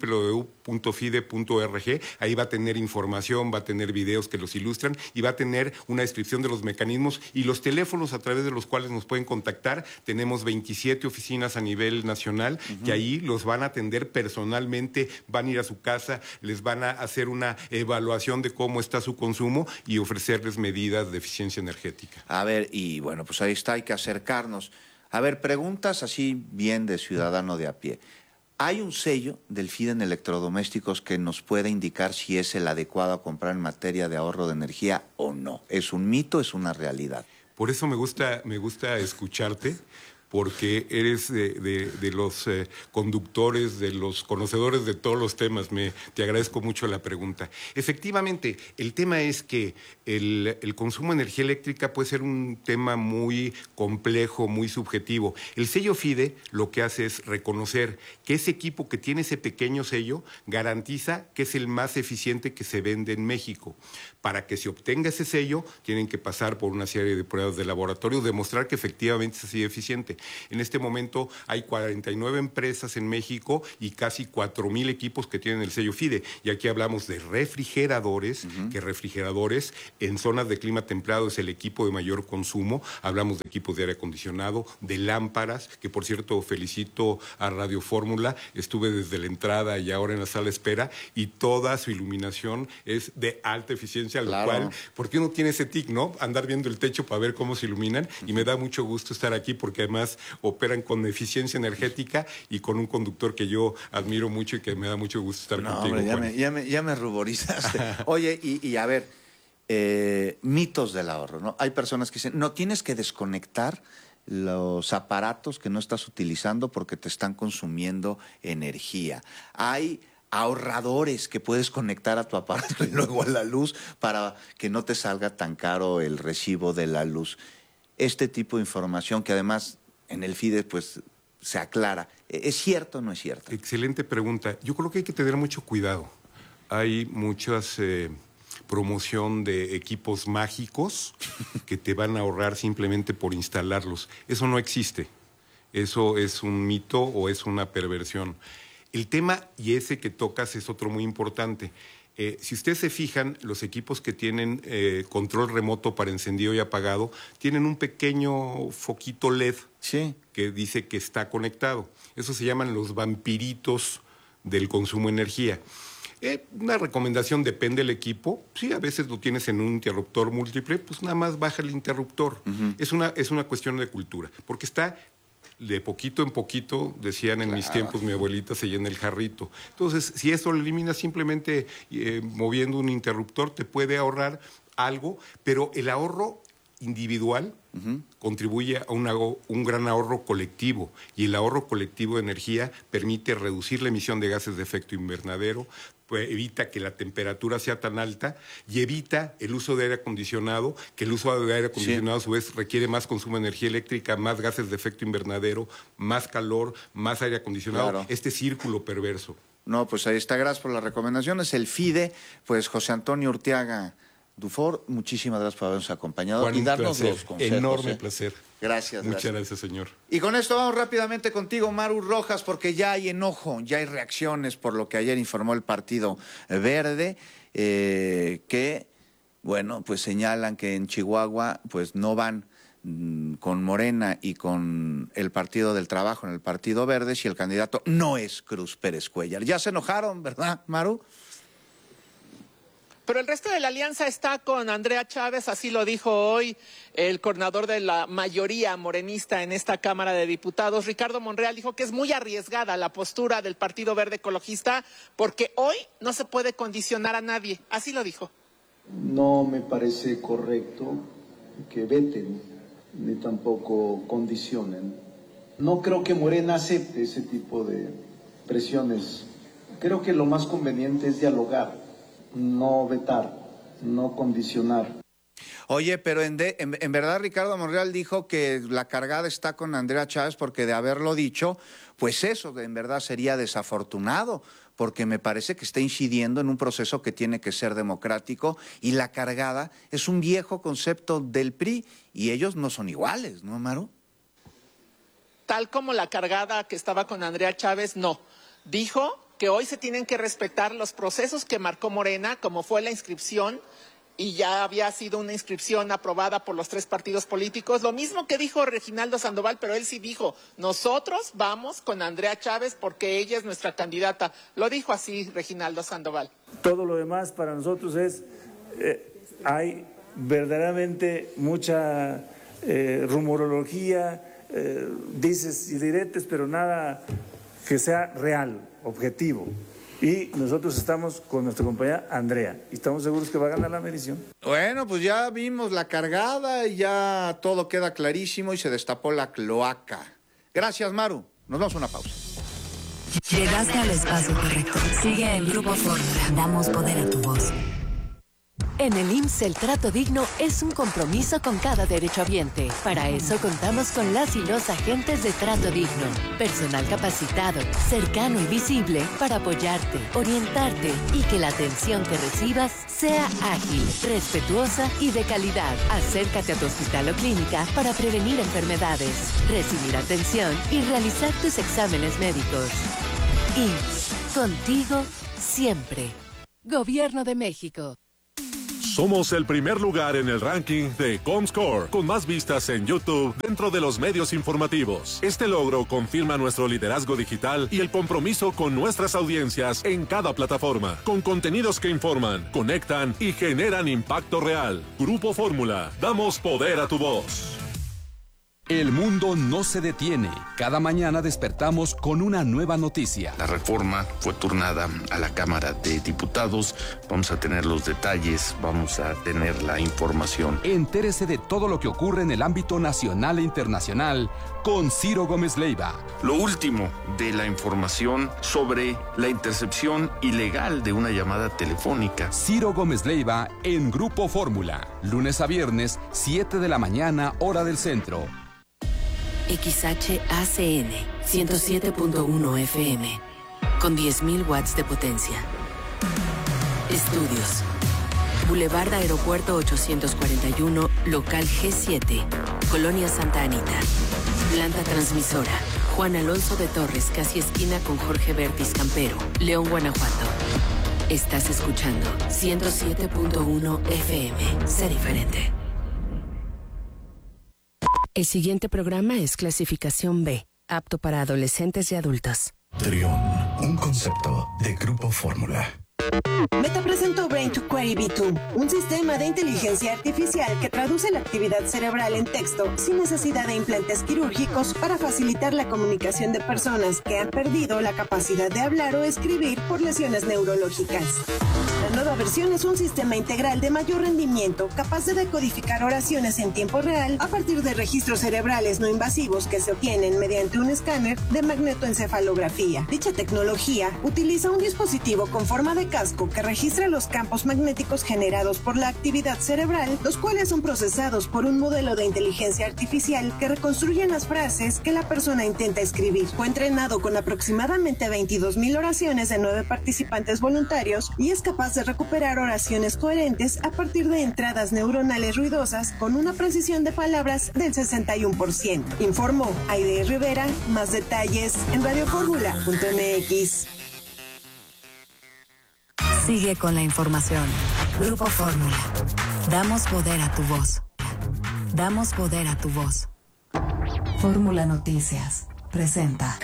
www.fide.org. Ahí va a tener información, va a tener videos que los ilustran y va a tener una descripción de los mecanismos y los teléfonos a través de los cuales nos pueden contactar. Tenemos 27 oficinas a nivel nacional que ahí los van a atender personalmente, van a ir a su casa, les van a hacer una evaluación de cómo está su consumo y ofrecerles medidas de eficiencia energética. A ver, y bueno, pues ahí está, hay que acercarnos. A ver, preguntas así bien de ciudadano de a pie. ¿Hay un sello del FIDE en electrodomésticos que nos pueda indicar si es el adecuado a comprar en materia de ahorro de energía o no? ¿Es un mito, es una realidad? Por eso me gusta escucharte, porque eres de los conductores, de los conocedores de todos los temas. Te agradezco mucho la pregunta. Efectivamente, el tema es que el consumo de energía eléctrica puede ser un tema muy complejo, muy subjetivo. El sello FIDE lo que hace es reconocer que ese equipo que tiene ese pequeño sello garantiza que es el más eficiente que se vende en México. Para que se obtenga ese sello, tienen que pasar por una serie de pruebas de laboratorio, demostrar que efectivamente es así de eficiente. En este momento hay 49 empresas en México y casi 4,000 equipos que tienen el sello FIDE. Y aquí hablamos de refrigeradores, que refrigeradores en zonas de clima templado es el equipo de mayor consumo. Hablamos de equipos de aire acondicionado, de lámparas, que por cierto felicito a Radio Fórmula. Estuve desde la entrada y ahora en la sala de espera y toda su iluminación es de alta eficiencia, lo cual, porque uno tiene ese tic, ¿no? Andar viendo el techo para ver cómo se iluminan y me da mucho gusto estar aquí porque además operan con eficiencia energética y con un conductor que yo admiro mucho y que me da mucho gusto estar contigo. Hombre, ya me ruborizaste. Oye, y a ver, mitos del ahorro, ¿no? Hay personas que dicen, no, tienes que desconectar los aparatos que no estás utilizando porque te están consumiendo energía. Hay ahorradores que puedes conectar a tu aparato y luego a la luz para que no te salga tan caro el recibo de la luz. Este tipo de información que además en el FIDE pues se aclara. ¿Es cierto o no es cierto? Excelente pregunta. Yo creo que hay que tener mucho cuidado. Hay muchas promoción de equipos mágicos que te van a ahorrar simplemente por instalarlos. Eso no existe. Eso es un mito o es una perversión. El tema, y ese que tocas, es otro muy importante. Si ustedes se fijan, los equipos que tienen control remoto para encendido y apagado tienen un pequeño foquito LED que dice que está conectado. Eso se llaman los vampiritos del consumo de energía. Una recomendación, depende del equipo. Sí, a veces lo tienes en un interruptor múltiple, pues nada más baja el interruptor. Es una cuestión de cultura, porque está de poquito en poquito, decían en mis tiempos, mi abuelita se llena el jarrito. Entonces, si eso lo eliminas simplemente moviendo un interruptor, te puede ahorrar algo, pero el ahorro individual contribuye a un gran ahorro colectivo, y el ahorro colectivo de energía permite reducir la emisión de gases de efecto invernadero, pues evita que la temperatura sea tan alta y evita el uso de aire acondicionado, que el uso de aire acondicionado a su vez requiere más consumo de energía eléctrica, más gases de efecto invernadero, más calor, más aire acondicionado, este círculo perverso. No, pues ahí está, gracias por las recomendaciones. El FIDE, pues José Antonio Urteaga Dufour, muchísimas gracias por habernos acompañado, Juan, y darnos placer, los consejos. enorme placer. Gracias. Muchas gracias, señor. Y con esto vamos rápidamente contigo, Maru Rojas, porque ya hay enojo, ya hay reacciones por lo que ayer informó el Partido Verde, que, bueno, pues señalan que en Chihuahua pues no van con Morena y con el Partido del Trabajo en el Partido Verde si el candidato no es Cruz Pérez Cuéllar. Ya se enojaron, ¿verdad, Maru? Pero el resto de la alianza está con Andrea Chávez, así lo dijo hoy el coordinador de la mayoría morenista en esta Cámara de Diputados, Ricardo Monreal, dijo que es muy arriesgada la postura del Partido Verde Ecologista porque hoy no se puede condicionar a nadie, así lo dijo. No me parece correcto que veten ni tampoco condicionen. No creo que Morena acepte ese tipo de presiones. Creo que lo más conveniente es dialogar, no vetar, no condicionar. Oye, pero en verdad Ricardo Monreal dijo que la cargada está con Andrea Chávez porque de haberlo dicho, pues eso en verdad sería desafortunado, porque me parece que está incidiendo en un proceso que tiene que ser democrático, y la cargada es un viejo concepto del PRI y ellos no son iguales, ¿no, Maru? Tal como la cargada que estaba con Andrea Chávez, no. Dijo que hoy se tienen que respetar los procesos que marcó Morena, como fue la inscripción, y ya había sido una inscripción aprobada por los 3 partidos políticos. Lo mismo que dijo Reginaldo Sandoval, pero él sí dijo, nosotros vamos con Andrea Chávez porque ella es nuestra candidata. Lo dijo así Reginaldo Sandoval. Todo lo demás para nosotros es, hay verdaderamente mucha rumorología, dices y diretes, pero nada que sea real, objetivo. Y nosotros estamos con nuestra compañera Andrea y estamos seguros que va a ganar la medición. Bueno, pues ya vimos la cargada y ya todo queda clarísimo y se destapó la cloaca. Gracias, Maru. Nos vamos a una pausa. Llegaste al espacio correcto. Sigue en Grupo Fórmula. Damos poder a tu voz. En el IMSS, el trato digno es un compromiso con cada derechohabiente. Para eso contamos con las y los agentes de trato digno. Personal capacitado, cercano y visible para apoyarte, orientarte y que la atención que recibas sea ágil, respetuosa y de calidad. Acércate a tu hospital o clínica para prevenir enfermedades, recibir atención y realizar tus exámenes médicos. IMSS, contigo siempre. Gobierno de México. Somos el primer lugar en el ranking de Comscore, con más vistas en YouTube dentro de los medios informativos. Este logro confirma nuestro liderazgo digital y el compromiso con nuestras audiencias en cada plataforma, con contenidos que informan, conectan y generan impacto real. Grupo Fórmula, damos poder a tu voz. El mundo no se detiene. Cada mañana despertamos con una nueva noticia. La reforma fue turnada a la Cámara de Diputados. Vamos a tener los detalles, vamos a tener la información. Entérese de todo lo que ocurre en el ámbito nacional e internacional con Ciro Gómez Leiva. Lo último de la información sobre la intercepción ilegal de una llamada telefónica. Ciro Gómez Leiva en Grupo Fórmula. Lunes a viernes, 7 de la mañana, hora del centro. XHACN 107.1 FM con 10.000 watts de potencia. Estudios. Boulevard Aeropuerto 841, local G7, Colonia Santa Anita. Planta transmisora. Juan Alonso de Torres, casi esquina con Jorge Bertis Campero, León, Guanajuato. Estás escuchando 107.1 FM. Sé diferente. El siguiente programa es clasificación B, apto para adolescentes y adultos. Trión, un concepto de Grupo Fórmula. Meta presentó Brain to Query V2, un sistema de inteligencia artificial que traduce la actividad cerebral en texto sin necesidad de implantes quirúrgicos para facilitar la comunicación de personas que han perdido la capacidad de hablar o escribir por lesiones neurológicas. La nueva versión es un sistema integral de mayor rendimiento capaz de decodificar oraciones en tiempo real a partir de registros cerebrales no invasivos que se obtienen mediante un escáner de magnetoencefalografía. Dicha tecnología utiliza un dispositivo con forma de casco que registra los campos magnéticos generados por la actividad cerebral, los cuales son procesados por un modelo de inteligencia artificial que reconstruyen las frases que la persona intenta escribir. Fue entrenado con aproximadamente 22,000 oraciones de 9 participantes voluntarios y es capaz de recuperar oraciones coherentes a partir de entradas neuronales ruidosas con una precisión de palabras del 61%. Informó Aide Rivera. Más detalles en radioformula.mx. Sigue con la información. Grupo Fórmula. Damos poder a tu voz. Damos poder a tu voz. Fórmula Noticias presenta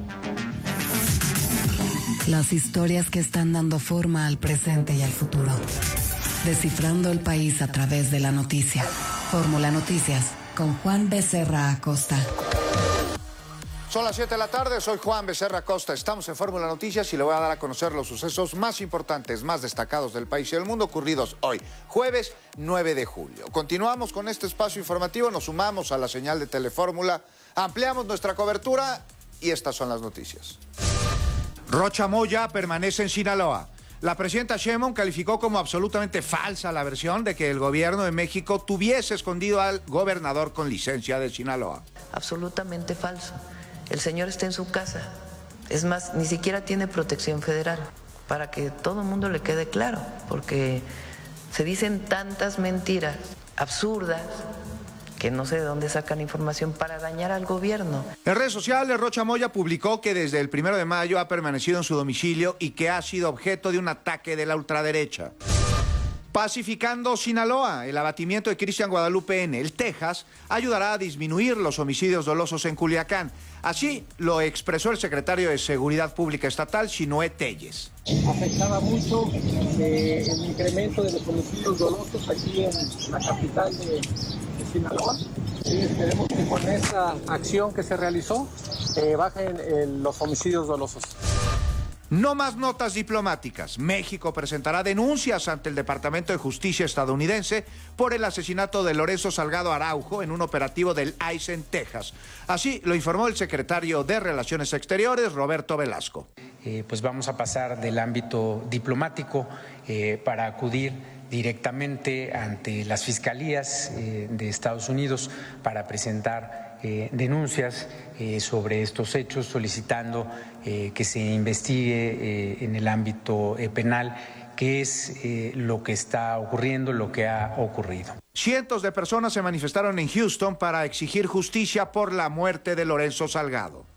las historias que están dando forma al presente y al futuro. Descifrando el país a través de la noticia. Fórmula Noticias con Juan Becerra Acosta. Son las 7 de la tarde, soy Juan Becerra Acosta. Estamos en Fórmula Noticias y le voy a dar a conocer los sucesos más importantes, más destacados del país y del mundo ocurridos hoy, jueves 9 de julio. Continuamos con este espacio informativo, nos sumamos a la señal de Telefórmula, ampliamos nuestra cobertura y estas son las noticias. Rocha Moya permanece en Sinaloa. La presidenta Sheinbaum calificó como absolutamente falsa la versión de que el gobierno de México tuviese escondido al gobernador con licencia de Sinaloa. Absolutamente falso. El señor está en su casa. Es más, ni siquiera tiene protección federal, para que todo el mundo le quede claro, porque se dicen tantas mentiras absurdas que no sé de dónde sacan información para dañar al gobierno. En redes sociales, Rocha Moya publicó que desde el 1 de mayo ha permanecido en su domicilio y que ha sido objeto de un ataque de la ultraderecha. Pacificando Sinaloa, el abatimiento de Cristian Guadalupe N., el Texas, ayudará a disminuir los homicidios dolosos en Culiacán. Así lo expresó el secretario de Seguridad Pública Estatal, Shinoé Telles. Afectaba mucho el incremento de los homicidios dolosos aquí en la capital de Sinaloa. Y esperemos que con esa acción que se realizó bajen los homicidios dolosos. No más notas diplomáticas. México presentará denuncias ante el Departamento de Justicia estadounidense por el asesinato de Lorenzo Salgado Araujo en un operativo del ICE en Texas. Así lo informó el secretario de Relaciones Exteriores, Roberto Velasco. Pues vamos a pasar del ámbito diplomático para acudir directamente ante las fiscalías de Estados Unidos para presentar denuncias sobre estos hechos, solicitando que se investigue en el ámbito penal qué es lo que está ocurriendo, lo que ha ocurrido. Cientos de personas se manifestaron en Houston para exigir justicia por la muerte de Lorenzo Salgado.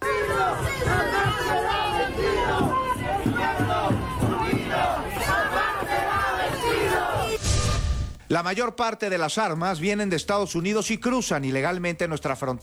La mayor parte de las armas vienen de Estados Unidos y cruzan ilegalmente nuestra frontera.